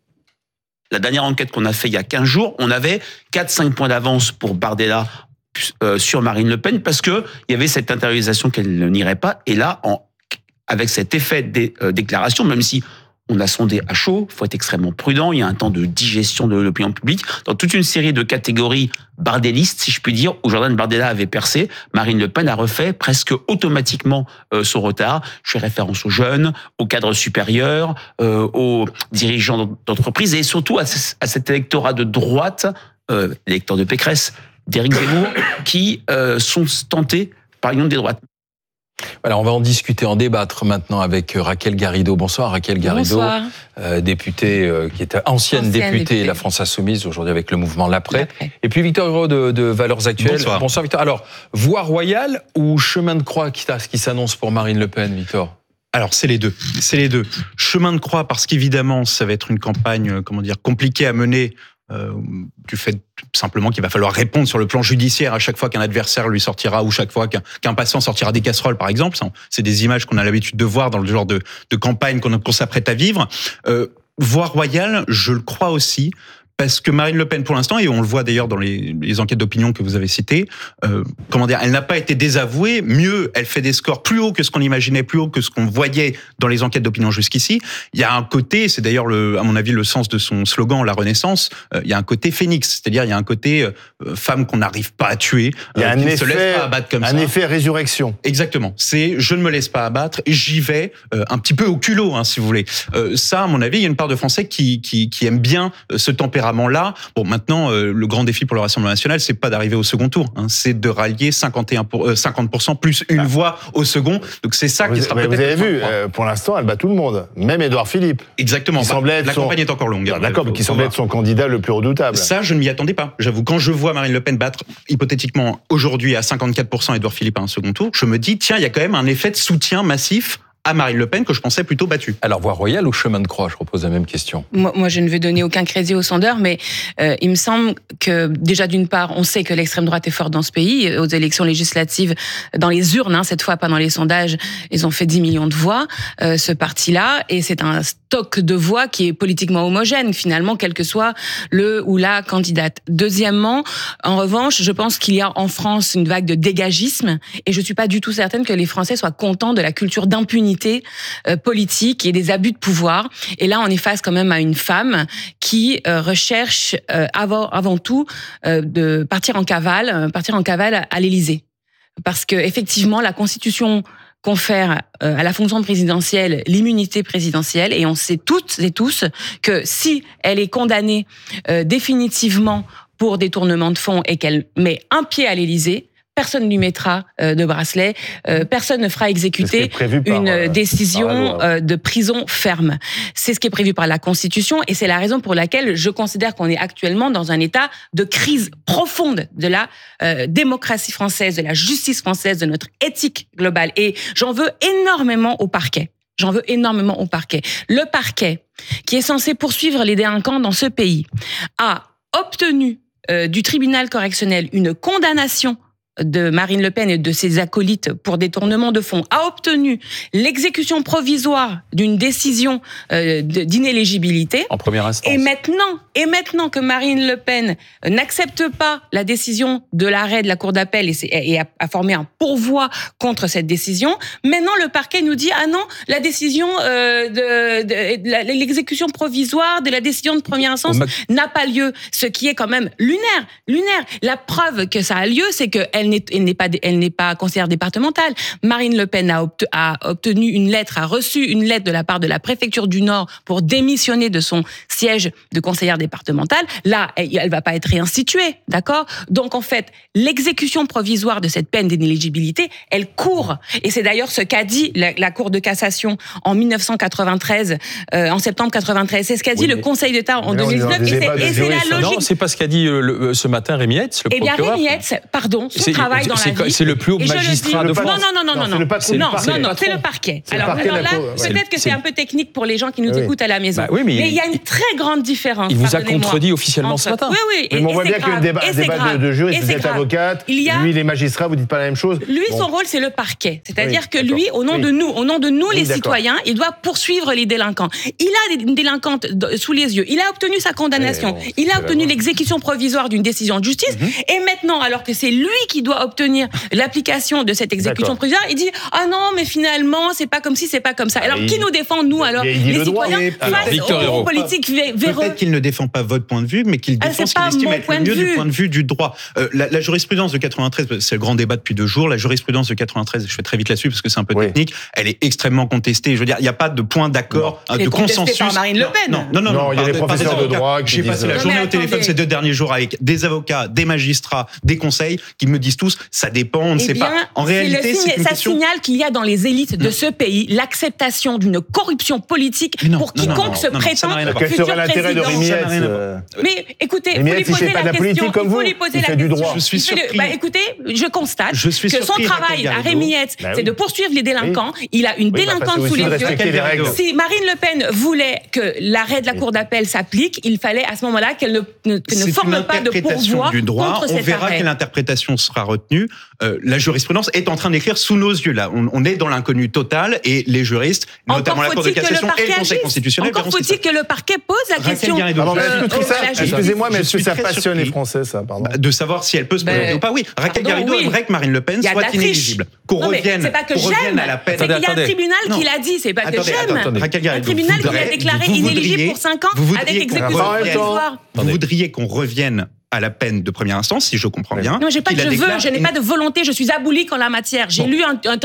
La dernière enquête qu'on a fait il y a 15 jours, on avait 4-5 points d'avance pour Bardella sur Marine Le Pen parce que il y avait cette intériorisation qu'elle n'irait pas. Et là, avec cet effet des déclarations, même si on a sondé à chaud, il faut être extrêmement prudent, il y a un temps de digestion de l'opinion publique. Dans toute une série de catégories bardélistes, si je puis dire, où Jordan Bardella avait percé, Marine Le Pen a refait presque automatiquement son retard. Je fais référence aux jeunes, aux cadres supérieurs, aux dirigeants d'entreprise et surtout à cet électorat de droite, l'électeur de Pécresse, d'Éric Zemmour, qui sont tentés par l'union des droites. Voilà, on va en discuter, en débattre maintenant avec Raquel Garrido. Bonsoir Raquel Garrido. Bonsoir. Députée qui était ancienne députée La France Insoumise, aujourd'hui avec le mouvement L'Après. Et puis Victor Hugo de Valeurs Actuelles. Bonsoir Victor. Alors, voie royale ou chemin de croix qui s'annonce pour Marine Le Pen, Victor ? Alors, c'est les deux. Chemin de croix parce qu'évidemment, ça va être une campagne, compliquée à mener, du fait simplement qu'il va falloir répondre sur le plan judiciaire à chaque fois qu'un adversaire lui sortira ou chaque fois qu'un passant sortira des casseroles, par exemple. C'est des images qu'on a l'habitude de voir dans le genre de campagne qu'on s'apprête à vivre. Voie royale, je le crois aussi, parce que Marine Le Pen, pour l'instant, et on le voit d'ailleurs dans les enquêtes d'opinion que vous avez citées, elle n'a pas été désavouée. Mieux, elle fait des scores plus hauts que ce qu'on imaginait, plus hauts que ce qu'on voyait dans les enquêtes d'opinion jusqu'ici. Il y a un côté, c'est d'ailleurs, à mon avis, le sens de son slogan, la Renaissance, il y a un côté phénix, c'est-à-dire il y a un côté femme qu'on n'arrive pas à tuer, il y a qui ne se laisse pas abattre comme ça. Un effet résurrection. Exactement. C'est je ne me laisse pas abattre, j'y vais un petit peu au culot, si vous voulez. Ça, à mon avis, il y a une part de Français qui aiment bien ce tempérament. Là, bon, maintenant, le grand défi pour le Rassemblement national, c'est pas d'arriver au second tour, c'est de rallier 50% plus une voix au second. Donc c'est ça qui sera peut-être. Vous avez vu, pour l'instant, elle bat tout le monde, même Édouard Philippe. Exactement. La campagne est encore longue. D'accord, mais qui semblait être son candidat le plus redoutable. Ça, je ne m'y attendais pas. J'avoue, quand je vois Marine Le Pen battre hypothétiquement aujourd'hui à 54% Édouard Philippe à un second tour, je me dis tiens, il y a quand même un effet de soutien massif à Marine Le Pen que je pensais plutôt battue. Alors, voie royale ou chemin de croix ? Je repose la même question. Moi, je ne veux donner aucun crédit aux sondeurs, mais il me semble que, déjà, d'une part, on sait que l'extrême droite est forte dans ce pays. Aux élections législatives, dans les urnes, cette fois, pas dans les sondages, ils ont fait 10 millions de voix, ce parti-là, et c'est un stock de voix qui est politiquement homogène, finalement, quel que soit le ou la candidate. Deuxièmement, en revanche, je pense qu'il y a en France une vague de dégagisme, et je suis pas du tout certaine que les Français soient contents de la culture d'impunité politique et des abus de pouvoir. Et là, on est face quand même à une femme qui recherche avant tout de partir en cavale à l'Élysée. Parce que effectivement, la Constitution confère à la fonction présidentielle l'immunité présidentielle, et on sait toutes et tous que si elle est condamnée définitivement pour détournement de fonds et qu'elle met un pied à l'Élysée, personne ne lui mettra de bracelet, personne ne fera exécuter une décision de prison ferme. C'est ce qui est prévu par la Constitution, et c'est la raison pour laquelle je considère qu'on est actuellement dans un état de crise profonde de la démocratie française, de la justice française, de notre éthique globale. Et j'en veux énormément au parquet. Le parquet, qui est censé poursuivre les délinquants dans ce pays, a obtenu du tribunal correctionnel une condamnation de Marine Le Pen et de ses acolytes pour détournement de fonds a obtenu l'exécution provisoire d'une décision d'inéligibilité. En première instance. Et maintenant que Marine Le Pen n'accepte pas la décision de l'arrêt de la Cour d'appel et a formé un pourvoi contre cette décision, maintenant le parquet nous dit non, la décision l'exécution provisoire de la décision de première instance n'a pas lieu, ce qui est quand même lunaire. La preuve que ça a lieu, c'est qu'elle n'est pas conseillère départementale. Marine Le Pen a obtenu a reçu une lettre de la part de la préfecture du Nord pour démissionner de son siège de conseillère départementale. Là, elle va pas être réinstituée, d'accord ? Donc en fait, l'exécution provisoire de cette peine d'inéligibilité, elle court. Et c'est d'ailleurs ce qu'a dit la Cour de cassation en 1993, en septembre 93. C'est ce qu'a dit le Conseil d'État en 2019. Et c'est la logique. Non, c'est pas ce qu'a dit ce matin Rémi Heitz, le procureur. Eh bien, Rémi Heitz, pardon, son travail dans la vie. C'est le plus haut magistrat de France. Non, c'est le parquet. Alors là, peut-être que c'est un peu technique pour les gens qui nous écoutent à la maison. Mais il y a une très grande différence. Il vous a contredit officiellement ce matin. Oui. Mais on voit bien qu'il y a un débat de juriste, vous êtes avocate, lui, les magistrats, vous dites pas la même chose. Lui, son rôle, c'est le parquet. C'est-à-dire que lui, au nom de nous, les citoyens, il doit poursuivre les délinquants. Il a une délinquante sous les yeux. Il a obtenu sa condamnation. Il a obtenu l'exécution provisoire d'une décision de justice. Et maintenant, alors que c'est lui qui doit obtenir l'application de cette exécution provisoire, il dit non, mais finalement, c'est pas comme si, c'est pas comme ça. Alors, qui nous défend, nous, alors, les citoyens, face aux politiques véreux? Peut-être qu'il ne défend pas votre point de vue, mais qu'il défend ce qu'il estime être le mieux du point de vue du droit. La jurisprudence de 93, c'est le grand débat depuis 2 jours. La jurisprudence de 93, je fais très vite là-dessus parce que c'est un peu technique, elle est extrêmement contestée. Je veux dire, il n'y a pas de point d'accord, de consensus. Par Marine Le Pen. Non, il y a des professeurs de droit qui J'ai passé la journée au téléphone ces 2 derniers jours avec des avocats, des magistrats, des conseils qui me disent tous, ça dépend, on ne sait pas. En réalité, ça signale qu'il y a dans les élites de ce pays l'acceptation d'une corruption politique pour quiconque se prétend futur président. Mais écoutez, vous lui posez la question, vous lui posez la question. Je suis surpris. Écoutez, je constate que son travail à Rémi Heitz, c'est de poursuivre les délinquants. Il a une délinquante sous les yeux. Si Marine Le Pen voulait que l'arrêt de la Cour d'appel s'applique, il fallait à ce moment-là qu'elle ne forme pas de pourvoi contre cet arrêt. On verra quelle interprétation sera retenue. La jurisprudence est en train d'écrire sous nos yeux là. On est dans l'inconnu total et les juristes, notamment la Cour de cassation et le Conseil constitutionnel. Encore faut-il que le parquet pose la question. Excusez-moi, mais est-ce que ça passionne les Français, ça, pardon? De savoir si elle peut se présenter ou pas. Oui, Raquel Garrido aimerait que Marine Le Pen soit inéligible. Qu'on revienne à la peine. C'est qu'il y a un tribunal qui l'a dit, c'est pas que j'aime. Un tribunal qui l'a déclaré inéligible pour 5 ans avec exécution provisoire. Vous voudriez qu'on revienne à la peine de première instance, si je comprends bien. Non, je n'ai pas de volonté, je suis abolique en la matière. J'ai lu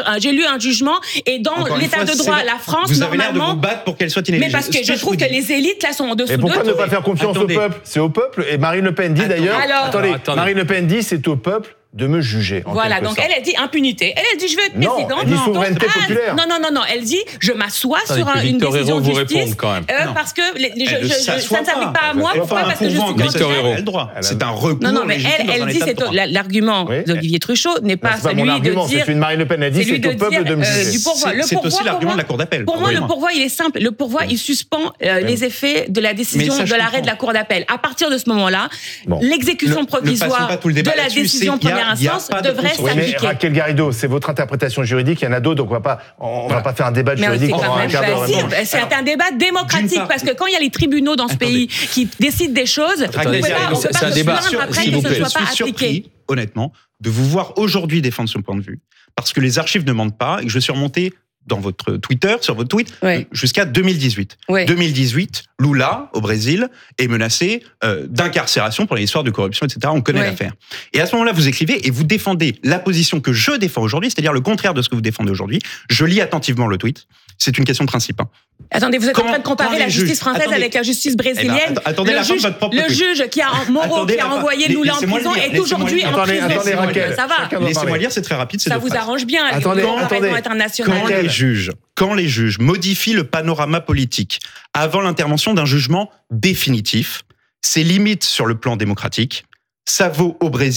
un jugement et dans l'état de droit, la France, vous normalement... avez l'air de vous battre pour qu'elle soit inéligible. Mais parce que je trouve que les élites, là, sont en dessous de tout. Et pourquoi ne pas faire confiance au peuple? C'est au peuple. Et Marine Le Pen dit d'ailleurs... Attendez, Marine LePen dit c'est au peuple de me juger. Voilà, donc elle dit impunité. Elle dit je veux être présidente. Elle dit souveraineté populaire. Non, elle dit je m'assois sur une décision de justice parce que ça ne s'applique pas à moi. Pourquoi? Parce que je suis consciente. C'est un recours. Non, mais elle dit l'argument d'Olivier Truchot n'est pas celui de dire. C'est une Marine Le Pen, elle dit c'est au peuple de me juger. C'est aussi l'argument de la Cour d'appel. Pour moi, le pourvoi, il est simple. Le pourvoi, il suspend les effets de la décision de l'arrêt de la Cour d'appel. À partir de ce moment-là, l'exécution provisoire de la décision première instance devrait s'appliquer. Raquel Garrido, c'est votre interprétation juridique, il y en a d'autres, donc on va pas faire un débat juridique pendant un quart d'heure. C'est un débat démocratique, parce que quand il y a les tribunaux dans ce pays qui décident des choses, on ne peut pas se plaindre après que ce ne soit pas appliqué. Honnêtement, de vous voir aujourd'hui défendre ce point de vue, parce que les archives ne mentent pas, et que je suis remonté dans votre Twitter, sur votre tweet, jusqu'à 2018. 2018, Lula, au Brésil, est menacé d'incarcération pour les histoires de corruption, etc. On connaît l'affaire. Et à ce moment-là, vous écrivez et vous défendez la position que je défends aujourd'hui, c'est-à-dire le contraire de ce que vous défendez aujourd'hui. Je lis attentivement le tweet. C'est une question de principe. Attendez, vous êtes en train de comparer la justice française avec la justice brésilienne. Attendez la fin de votre propre Le juge qui a envoyé Lula en prison est aujourd'hui en prison. Ça va. Laissez-moi lire, c'est très rapide. Ça vous arrange bien, la comparaison internationale. Quand les juges modifient le panorama politique avant l'intervention d'un jugement définitif, c'est limite sur le plan démocratique. Ça vaut au Brésil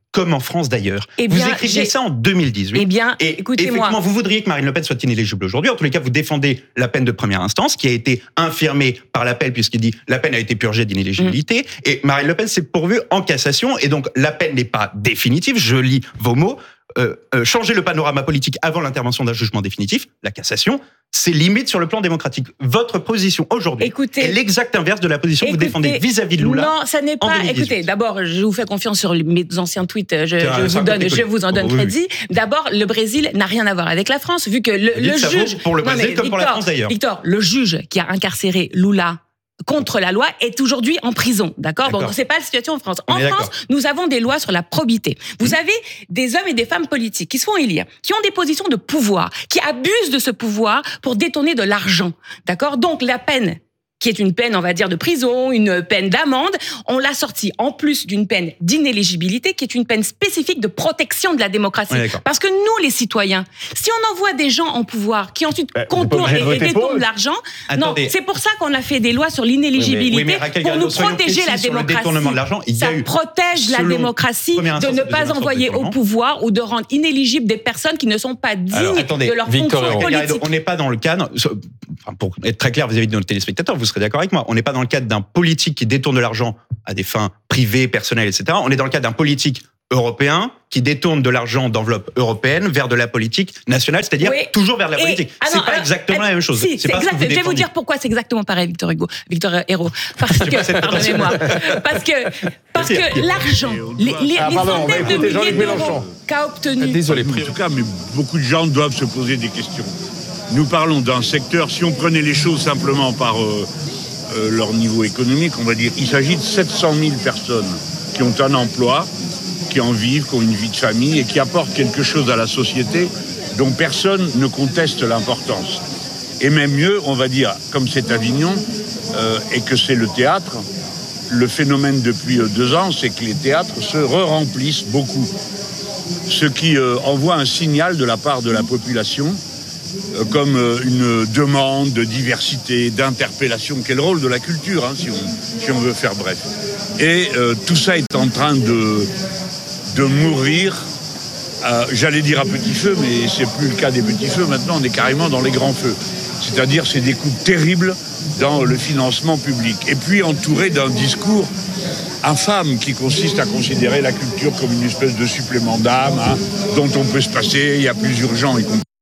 comme en France d'ailleurs. Eh vous bien, écriviez ça en 2018. Eh bien, et écoutez-moi. Effectivement, vous voudriez que Marine Le Pen soit inéligible aujourd'hui. En tous les cas, vous défendez la peine de première instance qui a été infirmée par l'appel puisqu'il dit la peine a été purgée d'inéligibilité. Et Marine Le Pen s'est pourvue en cassation. Et donc, la peine n'est pas définitive. Je lis vos mots. Changer le panorama politique avant l'intervention d'un jugement définitif, la cassation, c'est limite sur le plan démocratique. Votre position aujourd'hui est l'exact inverse de la position que vous défendez vis-à-vis de Lula. Non, ça n'est pas. Écoutez, d'abord, je vous fais confiance sur mes anciens tweets. Je vous en donne crédit. D'abord, le Brésil n'a rien à voir avec la France, vu que le juge. Pour le Brésil comme pour la France d'ailleurs. Victor, le juge qui a incarcéré Lula contre la loi est aujourd'hui en prison, d'accord. Bon, c'est pas la situation en France. En France, nous avons des lois sur la probité. Vous avez des hommes et des femmes politiques qui se font élire, qui ont des positions de pouvoir, qui abusent de ce pouvoir pour détourner de l'argent, d'accord. Donc la peine, qui est une peine, on va dire, de prison, une peine d'amende, on l'a sortie en plus d'une peine d'inéligibilité, qui est une peine spécifique de protection de la démocratie. Parce que nous, les citoyens, si on envoie des gens en pouvoir qui ensuite contournent et détournent de l'argent, non, c'est pour ça qu'on a fait des lois sur l'inéligibilité, pour nous protéger la démocratie. Ça protège la démocratie de ne pas envoyer au pouvoir ou de rendre inéligibles des personnes qui ne sont pas dignes de leur fonction politique. On n'est pas dans le cadre, pour être très clair vis-à-vis de nos téléspectateurs, vous serez d'accord avec moi, on n'est pas dans le cadre d'un politique qui détourne de l'argent à des fins privées, personnelles, etc. On est dans le cadre d'un politique européen qui détourne de l'argent d'enveloppe européenne vers de la politique nationale, c'est-à-dire toujours vers de la politique. C'est pas exactement la même chose. Si, c'est exact. Je vais vous dire pourquoi c'est exactement pareil, Victor Hérault. Parce que, pardonnez-moi, parce que l'argent, les centaines de milliers d'euros qu'a obtenu. Désolé. En tout cas, mais beaucoup de gens doivent se poser des questions. Nous parlons d'un secteur, si on prenait les choses simplement par leur niveau économique, on va dire, il s'agit de 700 000 personnes qui ont un emploi, qui en vivent, qui ont une vie de famille et qui apportent quelque chose à la société dont personne ne conteste l'importance. Et même mieux, on va dire, comme c'est Avignon et que c'est le théâtre, le phénomène depuis 2 ans, c'est que les théâtres se remplissent beaucoup. Ce qui envoie un signal de la part de la population comme une demande de diversité, d'interpellation. Quel rôle de la culture, hein, si on veut faire bref. Et tout ça est en train de mourir, j'allais dire à petit feu, mais c'est plus le cas des petits feux. Maintenant, on est carrément dans les grands feux. C'est-à-dire, c'est des coupes terribles dans le financement public. Et puis entouré d'un discours infâme qui consiste à considérer la culture comme une espèce de supplément d'âme, hein, dont on peut se passer. Il y a plus urgent, y compris.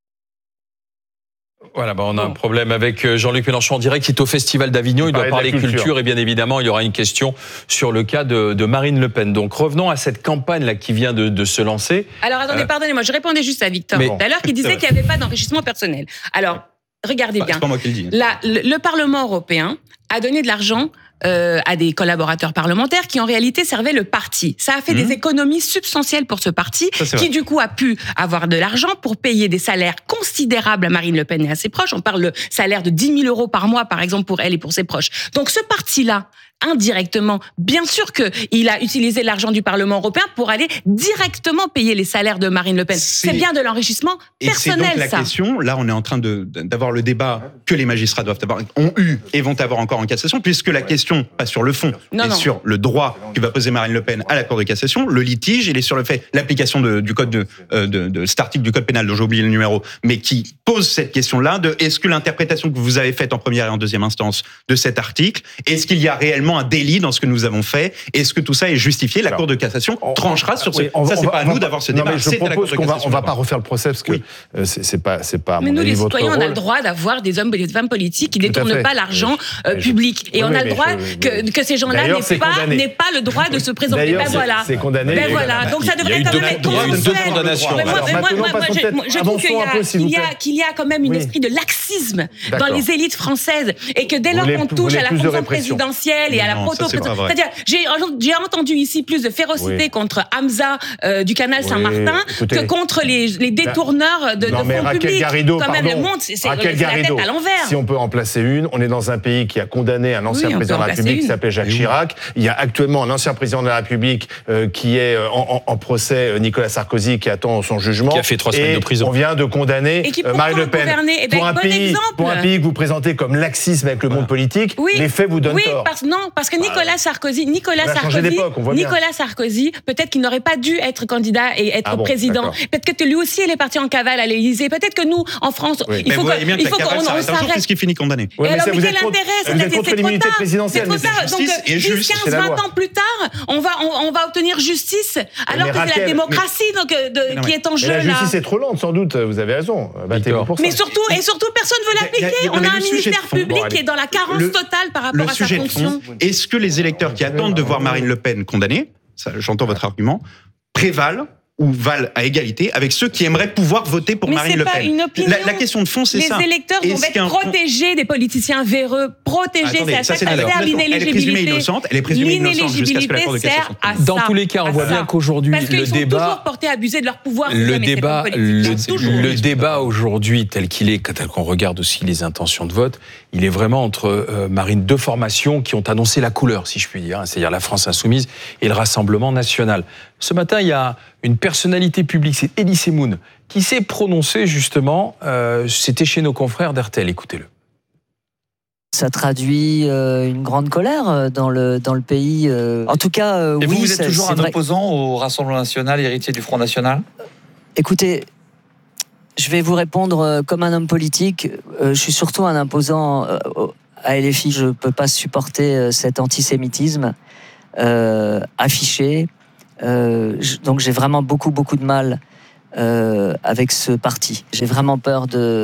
Voilà, on a un problème avec Jean-Luc Mélenchon en direct, qui est au Festival d'Avignon. Il doit parler culture et bien évidemment, il y aura une question sur le cas de Marine Le Pen. Donc revenons à cette campagne-là qui vient de se lancer. Alors attendez, pardonnez-moi, je répondais juste à Victor tout à l'heure qui disait qu'il n'y avait pas d'enrichissement personnel. Alors, regardez bien. C'est pas moi qui le dis. Le Parlement européen a donné de l'argent à des collaborateurs parlementaires qui en réalité servaient le parti. Ça a fait des économies substantielles pour ce parti qui du coup a pu avoir de l'argent pour payer des salaires considérables à Marine Le Pen et à ses proches. On parle de salaire de 10 000 € par mois par exemple pour elle et pour ses proches. Donc ce parti-là, indirectement, bien sûr qu'il a utilisé l'argent du Parlement européen pour aller directement payer les salaires de Marine Le Pen. C'est bien de l'enrichissement personnel, et c'est donc la question, là on est en train d'avoir le débat que les magistrats ont eu et vont avoir encore en cassation, puisque la question, pas sur le fond, mais sur le droit que va poser Marine Le Pen à la Cour de cassation, le litige, il est sur le fait, l'application du code de cet article du code pénal dont j'ai oublié le numéro, mais qui pose cette question-là de est-ce que l'interprétation que vous avez faite en première et en deuxième instance de cet article, est-ce qu'il y a réellement un délit dans ce que nous avons fait? Est-ce que tout ça est justifié? La Cour de cassation tranchera sur ce. Ça, c'est pas à nous d'avoir ce débat. Je propose qu'on va pas refaire le procès parce que c'est pas à mon avis votre rôle. Mais nous, les citoyens, on a le droit d'avoir des hommes et des femmes politiques qui détournent pas l'argent public, et on a le droit que ces gens-là n'aient pas le droit de se présenter. Ben voilà. C'est condamné. Ben voilà. Donc ça devrait quand même être deux condamnations. Je trouve qu'il y a quand même un esprit de laxisme dans les élites françaises, et que dès lors qu'on touche à la fonction présidentielle et à la c'est-à-dire, j'ai entendu ici plus de férocité contre Hamza du canal Saint-Martin que contre les détourneurs de fonds publics. Garrido, quand même, le monde, c'est la tête à l'envers. Si on peut en placer une, on est dans un pays qui a condamné un ancien président de la République qui s'appelait Jacques Chirac. Il y a actuellement un ancien président de la République qui est en procès, Nicolas Sarkozy, qui attend son jugement. Qui a fait 3 semaines de prison. On vient de condamner Marine Le Pen. Pour un pays que vous présentez comme laxisme avec le monde politique, les faits vous donnent tort. Parce que Nicolas Sarkozy, peut-être qu'il n'aurait pas dû être candidat et être président. Peut-être que lui aussi, il est parti en cavale à l'Élysée. Peut-être que nous, en France, il faut qu'on s'arrête. Puisqu'il finit condamné. Mais quel intérêt? C'est trop tard. C'est trop tard. Donc, 10, 15, 20 ans plus tard, on va obtenir justice, alors que c'est la démocratie qui est en jeu. La justice est trop lente, sans doute. Vous avez raison. Mais surtout, personne ne veut l'appliquer. On a un ministère public qui est dans la carence totale par rapport à sa fonction. Est-ce que les électeurs qui attendent de voir Marine Le Pen condamnée, j'entends votre argument, prévalent ou valent à égalité avec ceux qui aimeraient pouvoir voter pour Marine Le Pen? Mais c'est pas une opinion. La question de fond, c'est ça. Les électeurs doivent être protégés des politiciens véreux. Protégés, c'est à ça que ça sert l'inéligibilité. Elle est présumée innocente. Elle est présumée innocente jusqu'à ce que la Cour de cassation. Dans tous les cas, on voit bien qu'aujourd'hui, le débat... Sont toujours portés à abuser de leur pouvoir. Le débat aujourd'hui, tel qu'il est, tel qu'on regarde aussi les intentions de vote, il est vraiment entre Marine, deux formations qui ont annoncé la couleur, si je puis dire, c'est-à-dire la France Insoumise et le Rassemblement National. Ce matin, il y a une personnalité publique, c'est Elie Semoun, qui s'est prononcé justement, c'était chez nos confrères d'RTL, écoutez-le. Ça traduit une grande colère dans le pays. En tout cas, et vous êtes toujours un opposant au Rassemblement National, héritier du Front National? Écoutez, je vais vous répondre comme un homme politique. Je suis surtout un opposant à LFI. Je ne peux pas supporter cet antisémitisme affiché. Donc j'ai vraiment beaucoup de mal avec ce parti. J'ai vraiment peur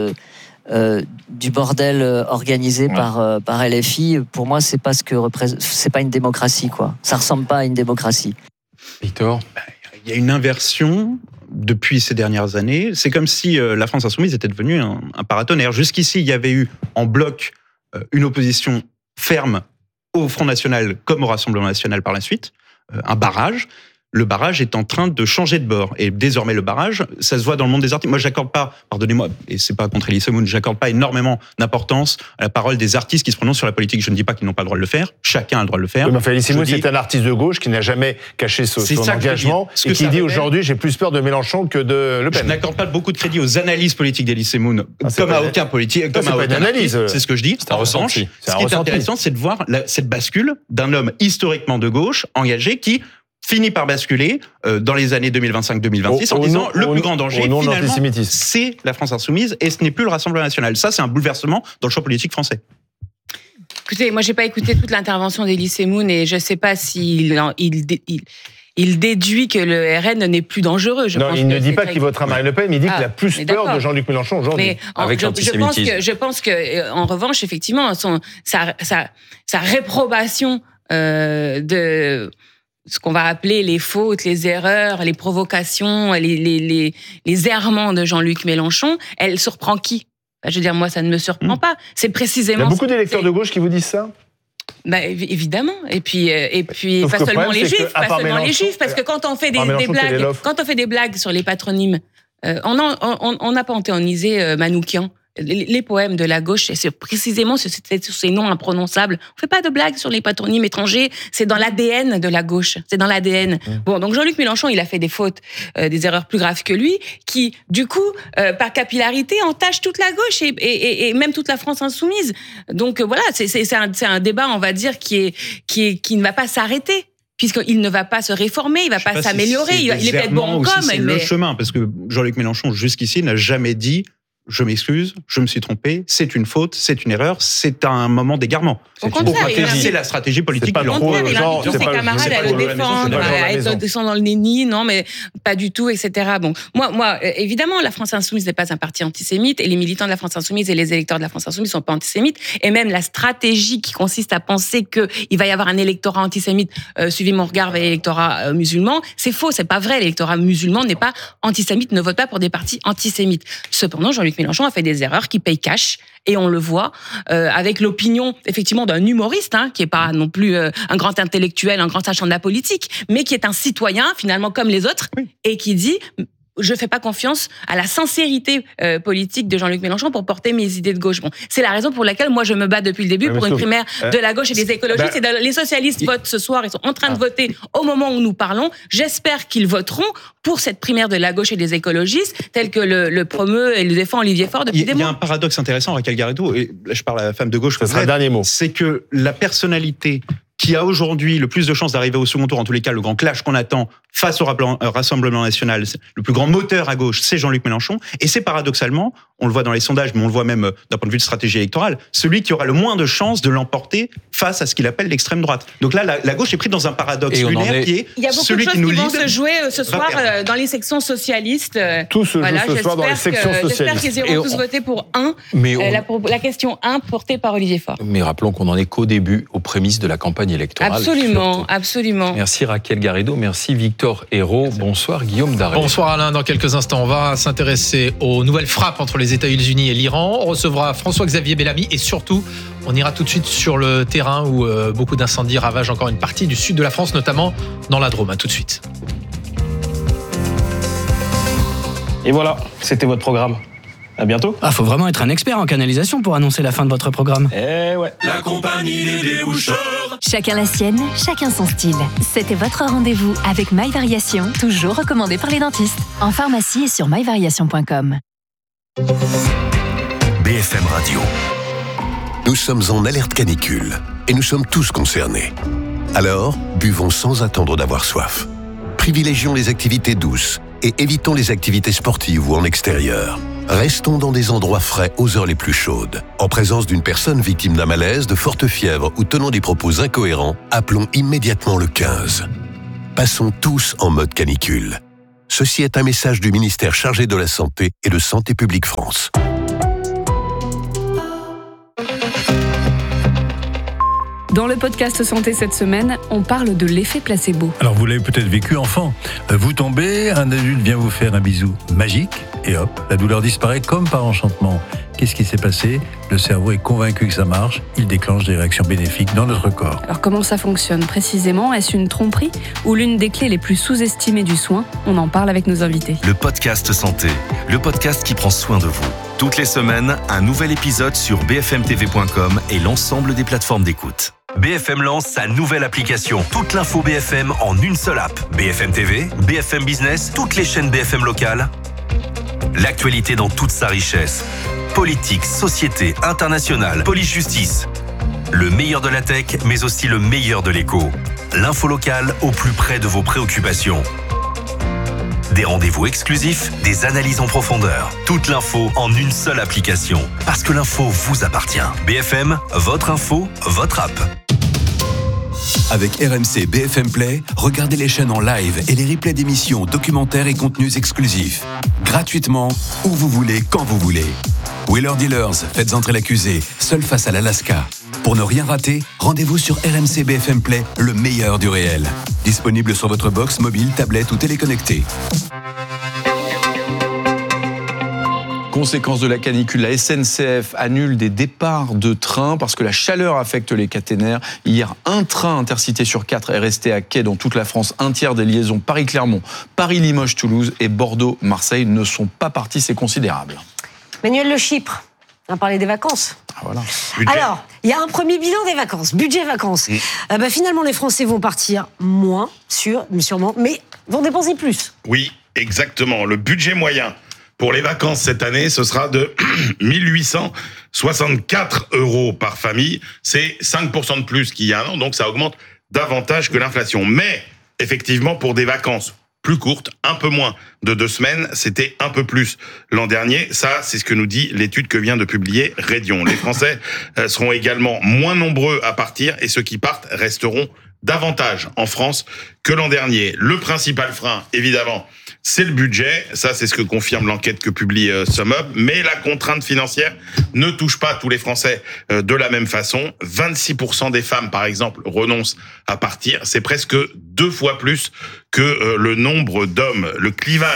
du bordel organisé par LFI. Pour moi, c'est pas c'est pas une démocratie, quoi. Ça ressemble pas à une démocratie. Victor, il y a une inversion depuis ces dernières années. C'est comme si la France Insoumise était devenue un paratonnerre. Jusqu'ici, il y avait eu en bloc une opposition ferme au Front National comme au Rassemblement National par la suite, un barrage. Le barrage est en train de changer de bord. Et désormais, le barrage, ça se voit dans le monde des artistes. Moi, j'accorde pas, pardonnez-moi, et c'est pas contre Elie Semoun, j'accorde pas énormément d'importance à la parole des artistes qui se prononcent sur la politique. Je ne dis pas qu'ils n'ont pas le droit de le faire. Chacun a le droit de le faire. Oui, mais Elie Semoun, c'est un artiste de gauche qui n'a jamais caché son engagement et qui dit aujourd'hui, j'ai plus peur de Mélenchon que de Le Pen. Je n'accorde pas beaucoup de crédit aux analyses politiques d'Elie Semoun, comme à aucun politique, comme à aucun analyse. C'est ce que je dis. C'est un ressenti. Ce qui est intéressant, c'est de voir cette bascule d'un homme historiquement de gauche, engagé, qui finit par basculer dans les années 2025-2026 en disant le plus grand danger, finalement, c'est la France Insoumise et ce n'est plus le Rassemblement National. Ça, c'est un bouleversement dans le champ politique français. Écoutez, moi, j'ai pas écouté toute l'intervention d'Elie Semoun et je sais pas s'il il déduit que le RN n'est plus dangereux. Il ne dit pas qu'il votera Marine Le Pen, mais il dit qu'il a plus peur de Jean-Luc Mélenchon aujourd'hui. Avec l'antisémitisme. Je pense que, en revanche, effectivement, sa réprobation de ce qu'on va appeler les fautes, les erreurs, les provocations, les errements de Jean-Luc Mélenchon, elle surprend qui? Je veux dire, moi, ça ne me surprend pas. C'est précisément... Il y a beaucoup d'électeurs de gauche qui vous disent ça? Évidemment. Et puis pas seulement les juifs, parce que quand on fait des blagues sur les patronymes, on n'a pas panthéonisé Manoukian. Les poèmes de la gauche, c'est précisément sur ces noms imprononçables. On fait pas de blagues sur les patronymes étrangers. C'est dans l'ADN de la gauche. C'est dans l'ADN. Bon, donc Jean-Luc Mélenchon, il a fait des fautes, des erreurs plus graves que lui, qui, du coup, par capillarité, entachent toute la gauche et même toute la France insoumise. Donc voilà, c'est un débat, on va dire, qui ne va pas s'arrêter. Puisqu'il ne va pas se réformer, il ne va pas s'améliorer, il est peut-être bon en com'. C'est le chemin, parce que Jean-Luc Mélenchon, jusqu'ici, n'a jamais dit « je m'excuse, je me suis trompé, c'est une faute, c'est une erreur, c'est un moment d'égarement ». C'est la stratégie politique. Au contraire, il invite tous ses camarades à le défendre, à être dans le déni, non, mais pas du tout, etc. Bon, moi, évidemment, la France Insoumise n'est pas un parti antisémite, et les militants de la France Insoumise et les électeurs de la France Insoumise ne sont pas antisémites, et même la stratégie qui consiste à penser qu'il va y avoir un électorat antisémite, suivi mon regard vers l'électorat musulman, c'est faux, c'est pas vrai. L'électorat musulman n'est pas antisémite, ne vote pas pour des partis antisémites. Cependant, Jean-Luc Mélenchon a fait des erreurs qui payent cash, et on le voit avec l'opinion effectivement d'un humoriste, qui est pas non plus un grand intellectuel, un grand sachant de la politique, mais qui est un citoyen finalement comme les autres, et qui dit je fais pas confiance à la sincérité politique de Jean-Luc Mélenchon pour porter mes idées de gauche. Bon, c'est la raison pour laquelle moi je me bats depuis le début pour une primaire de la gauche et des écologistes. Les socialistes votent ce soir, ils sont en train de voter au moment où nous parlons. J'espère qu'ils voteront pour cette primaire de la gauche et des écologistes, tel que le promeut et le défend Olivier Faure depuis des mois. Il y a un paradoxe intéressant, Raquel Garrido, et là je parle à la femme de gauche. Ce sera le dernier mot. C'est que la personnalité qui a aujourd'hui le plus de chances d'arriver au second tour, en tous les cas le grand clash qu'on attend face au Rassemblement national, le plus grand moteur à gauche, c'est Jean-Luc Mélenchon, et c'est paradoxalement, on le voit dans les sondages, mais on le voit même d'un point de vue de stratégie électorale, celui qui aura le moins de chances de l'emporter face à ce qu'il appelle l'extrême droite. Donc là, la gauche est prise dans un paradoxe lunaire qui est celui qui nous Il y a beaucoup de choses qui vont se jouer ce soir dans les sections socialistes. Tout se joue ce soir dans les sections socialistes. J'espère qu'ils iront tous voter pour la question 1 portée par Olivier Faure. Mais rappelons qu'on en est qu'au début, aux prémices de la campagne électorale. Absolument. Merci Raquel Garrido, merci Victor Hérault. Bonsoir Guillaume Darel. Bonsoir Alain, dans quelques instants on va s'intéresser aux nouvelles frappes entre les États-Unis et l'Iran. On recevra François-Xavier Bellamy et surtout on ira tout de suite sur le terrain où beaucoup d'incendies ravagent encore une partie du sud de la France, notamment dans la Drôme. À tout de suite. Et voilà, c'était votre programme. À bientôt. Faut vraiment être un expert en canalisation pour annoncer la fin de votre programme. Eh ouais. La compagnie des déboucheurs. Chacun la sienne, chacun son style. C'était votre rendez-vous avec My Variation, toujours recommandé par les dentistes. En pharmacie et sur myvariation.com. BFM Radio. Nous sommes en alerte canicule et nous sommes tous concernés. Alors, buvons sans attendre d'avoir soif. Privilégions les activités douces et évitons les activités sportives ou en extérieur. Restons dans des endroits frais aux heures les plus chaudes. En présence d'une personne victime d'un malaise, de forte fièvre ou tenant des propos incohérents, appelons immédiatement le 15. Passons tous en mode canicule. Ceci est un message du ministère chargé de la Santé et de Santé publique France. Dans le podcast Santé cette semaine, on parle de l'effet placebo. Alors vous l'avez peut-être vécu enfant. Vous tombez, un adulte vient vous faire un bisou magique et hop, la douleur disparaît comme par enchantement. Qu'est-ce qui s'est passé ? Le cerveau est convaincu que ça marche, il déclenche des réactions bénéfiques dans notre corps. Alors comment ça fonctionne précisément ? Est-ce une tromperie ou l'une des clés les plus sous-estimées du soin ? On en parle avec nos invités. Le podcast Santé, le podcast qui prend soin de vous. Toutes les semaines, un nouvel épisode sur bfmtv.com et l'ensemble des plateformes d'écoute. BFM lance sa nouvelle application. Toute l'info BFM en une seule app. BFM TV, BFM Business, toutes les chaînes BFM locales. L'actualité dans toute sa richesse. Politique, société, internationale, police-justice. Le meilleur de la tech, mais aussi le meilleur de l'écho. L'info locale au plus près de vos préoccupations. Des rendez-vous exclusifs, des analyses en profondeur. Toute l'info en une seule application. Parce que l'info vous appartient. BFM, votre info, votre app. Avec RMC BFM Play, regardez les chaînes en live et les replays d'émissions, documentaires et contenus exclusifs. Gratuitement, où vous voulez, quand vous voulez. Wheeler Dealers, faites entrer l'accusé, seul face à l'Alaska. Pour ne rien rater, rendez-vous sur RMC BFM Play, le meilleur du réel. Disponible sur votre box, mobile, tablette ou téléconnecté. Conséquence de la canicule, la SNCF annule des départs de train parce que la chaleur affecte les caténaires. Hier, un train intercité sur 4 est resté à quai dans toute la France. Un tiers des liaisons Paris-Clermont, Paris-Limoges-Toulouse et Bordeaux-Marseille ne sont pas partis. C'est considérable. Manuel Le Chypre, on a parlé des vacances. Voilà. Alors, il y a un premier bilan des vacances, budget vacances. Finalement, les Français vont partir moins, sûrement, mais vont dépenser plus. Oui, exactement. Le budget moyen pour les vacances cette année, ce sera de 1864 € par famille. C'est 5% de plus qu'il y a un an, donc ça augmente davantage que l'inflation. Mais, effectivement, pour des vacances plus courtes, un peu moins de 2 semaines, c'était un peu plus l'an dernier. Ça, c'est ce que nous dit l'étude que vient de publier Redion. Les Français seront également moins nombreux à partir et ceux qui partent resteront davantage en France que l'an dernier. Le principal frein, évidemment, c'est le budget. Ça, c'est ce que confirme l'enquête que publie SumUp. Mais la contrainte financière ne touche pas tous les Français de la même façon. 26% des femmes, par exemple, renoncent à partir. C'est presque 2 fois plus que le nombre d'hommes. Le clivage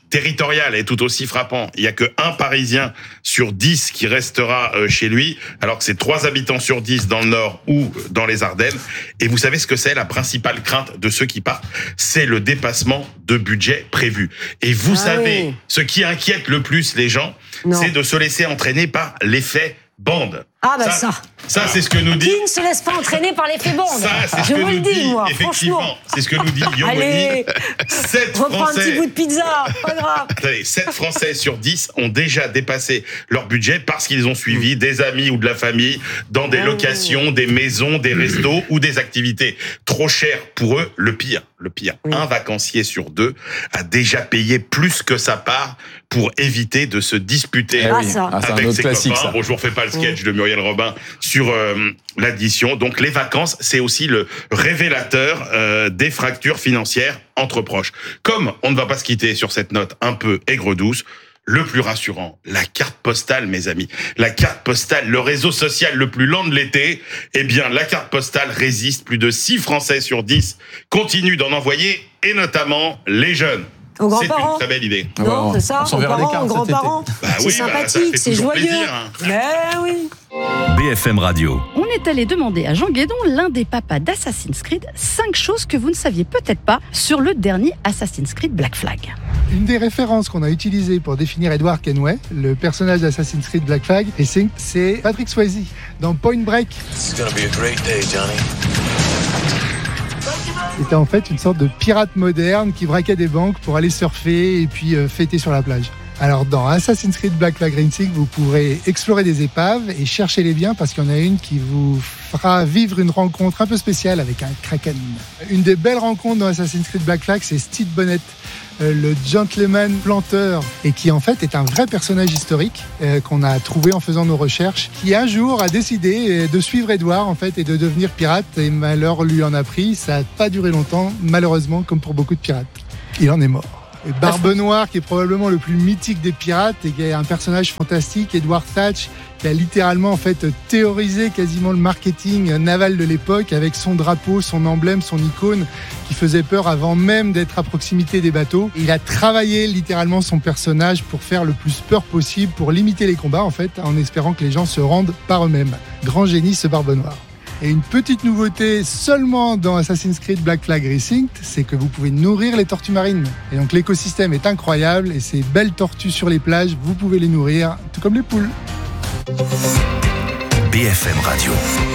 territorial est tout aussi frappant. Il y a que 1 Parisien sur 10 qui restera chez lui, alors que c'est 3 habitants sur 10 dans le Nord ou dans les Ardennes. Et vous savez ce que c'est la principale crainte de ceux qui partent? C'est le dépassement de budget prévu. Et vous savez, ce qui inquiète le plus les gens, c'est de se laisser entraîner par l'effet bande. Ah bah ça c'est ce que nous dit. Qui ne se laisse pas entraîner par l'effet bande? Ça, c'est ce que nous dit, effectivement. C'est ce que nous dit Yomoni. Allez, 7 reprends Français, un petit bout de pizza, pas grave. Attendez, 7 Français sur 10 ont déjà dépassé leur budget parce qu'ils ont suivi des amis ou de la famille dans des locations, des maisons, des restos ou des activités trop chères pour eux. Le pire, un vacancier sur 2 a déjà payé plus que sa part pour éviter de se disputer avec ses copains. Bon, je vous refais pas le sketch de Muriel Robin sur l'addition. Donc les vacances, c'est aussi le révélateur des fractures financières entre proches. Comme on ne va pas se quitter sur cette note un peu aigre-douce, le plus rassurant, la carte postale, mes amis. La carte postale, le réseau social le plus lent de l'été, eh bien, la carte postale résiste. Plus de 6 Français sur 10 continuent d'en envoyer, et notamment les jeunes. Aux c'est grands-parents. une très belle idée. Non, c'est ça, aux parents, aux grands-parents. C'est sympathique, c'est joyeux. Mais oui. BFM Radio. On est allé demander à Jean Guédon, l'un des papas d'Assassin's Creed, 5 choses que vous ne saviez peut-être pas sur le dernier Assassin's Creed Black Flag. Une des références qu'on a utilisées pour définir Edward Kenway, le personnage d'Assassin's Creed Black Flag, c'est Patrick Swayze dans Point Break. This is gonna be a great day, Johnny. C'était en fait une sorte de pirate moderne qui braquait des banques pour aller surfer et puis fêter sur la plage. Alors dans Assassin's Creed Black Flag Rising, vous pourrez explorer des épaves et chercher les biens parce qu'il y en a une qui vous fera vivre une rencontre un peu spéciale avec un kraken. Une des belles rencontres dans Assassin's Creed Black Flag, c'est Steve Bonnet, le gentleman planteur, et qui en fait est un vrai personnage historique qu'on a trouvé en faisant nos recherches, qui un jour a décidé de suivre Edward en fait et de devenir pirate, et malheur lui en a pris. Ça n'a pas duré longtemps, malheureusement, comme pour beaucoup de pirates. Il en est mort. Et Barbe Noire, qui est probablement le plus mythique des pirates et qui est un personnage fantastique, Edward Thatch, qui a littéralement en fait théorisé quasiment le marketing naval de l'époque avec son drapeau, son emblème, son icône qui faisait peur avant même d'être à proximité des bateaux. Il a travaillé littéralement son personnage pour faire le plus peur possible, pour limiter les combats en fait, en espérant que les gens se rendent par eux-mêmes. Grand génie ce Barbe Noire. Et une petite nouveauté seulement dans Assassin's Creed Black Flag Rising, c'est que vous pouvez nourrir les tortues marines. Et donc l'écosystème est incroyable et ces belles tortues sur les plages, vous pouvez les nourrir, tout comme les poules. BFM Radio.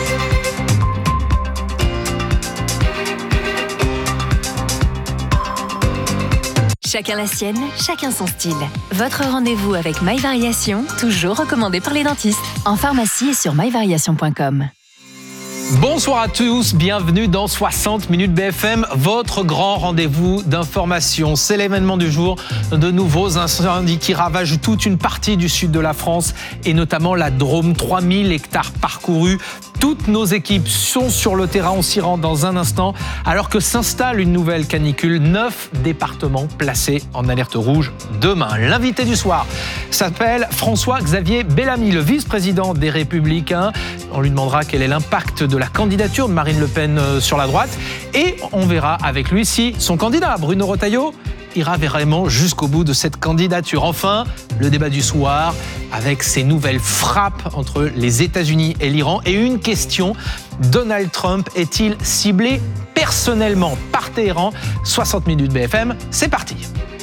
Chacun la sienne, chacun son style. Votre rendez-vous avec My Variation, toujours recommandé par les dentistes. En pharmacie et sur myvariation.com. Bonsoir à tous, bienvenue dans 60 minutes BFM, votre grand rendez-vous d'information. C'est l'événement du jour, de nouveaux incendies qui ravagent toute une partie du sud de la France et notamment la Drôme, 3000 hectares parcourus. Toutes nos équipes sont sur le terrain, on s'y rend dans un instant, alors que s'installe une nouvelle canicule, 9 départements placés en alerte rouge demain. L'invité du soir s'appelle François-Xavier Bellamy, le vice-président des Républicains. On lui demandera quel est l'impact de la candidature de Marine Le Pen sur la droite et on verra avec lui si son candidat, Bruno Retailleau, ira vraiment jusqu'au bout de cette candidature. Enfin, le débat du soir avec ces nouvelles frappes entre les États-Unis et l'Iran. Et une question, Donald Trump est-il ciblé personnellement par Téhéran? 60 minutes BFM, c'est parti.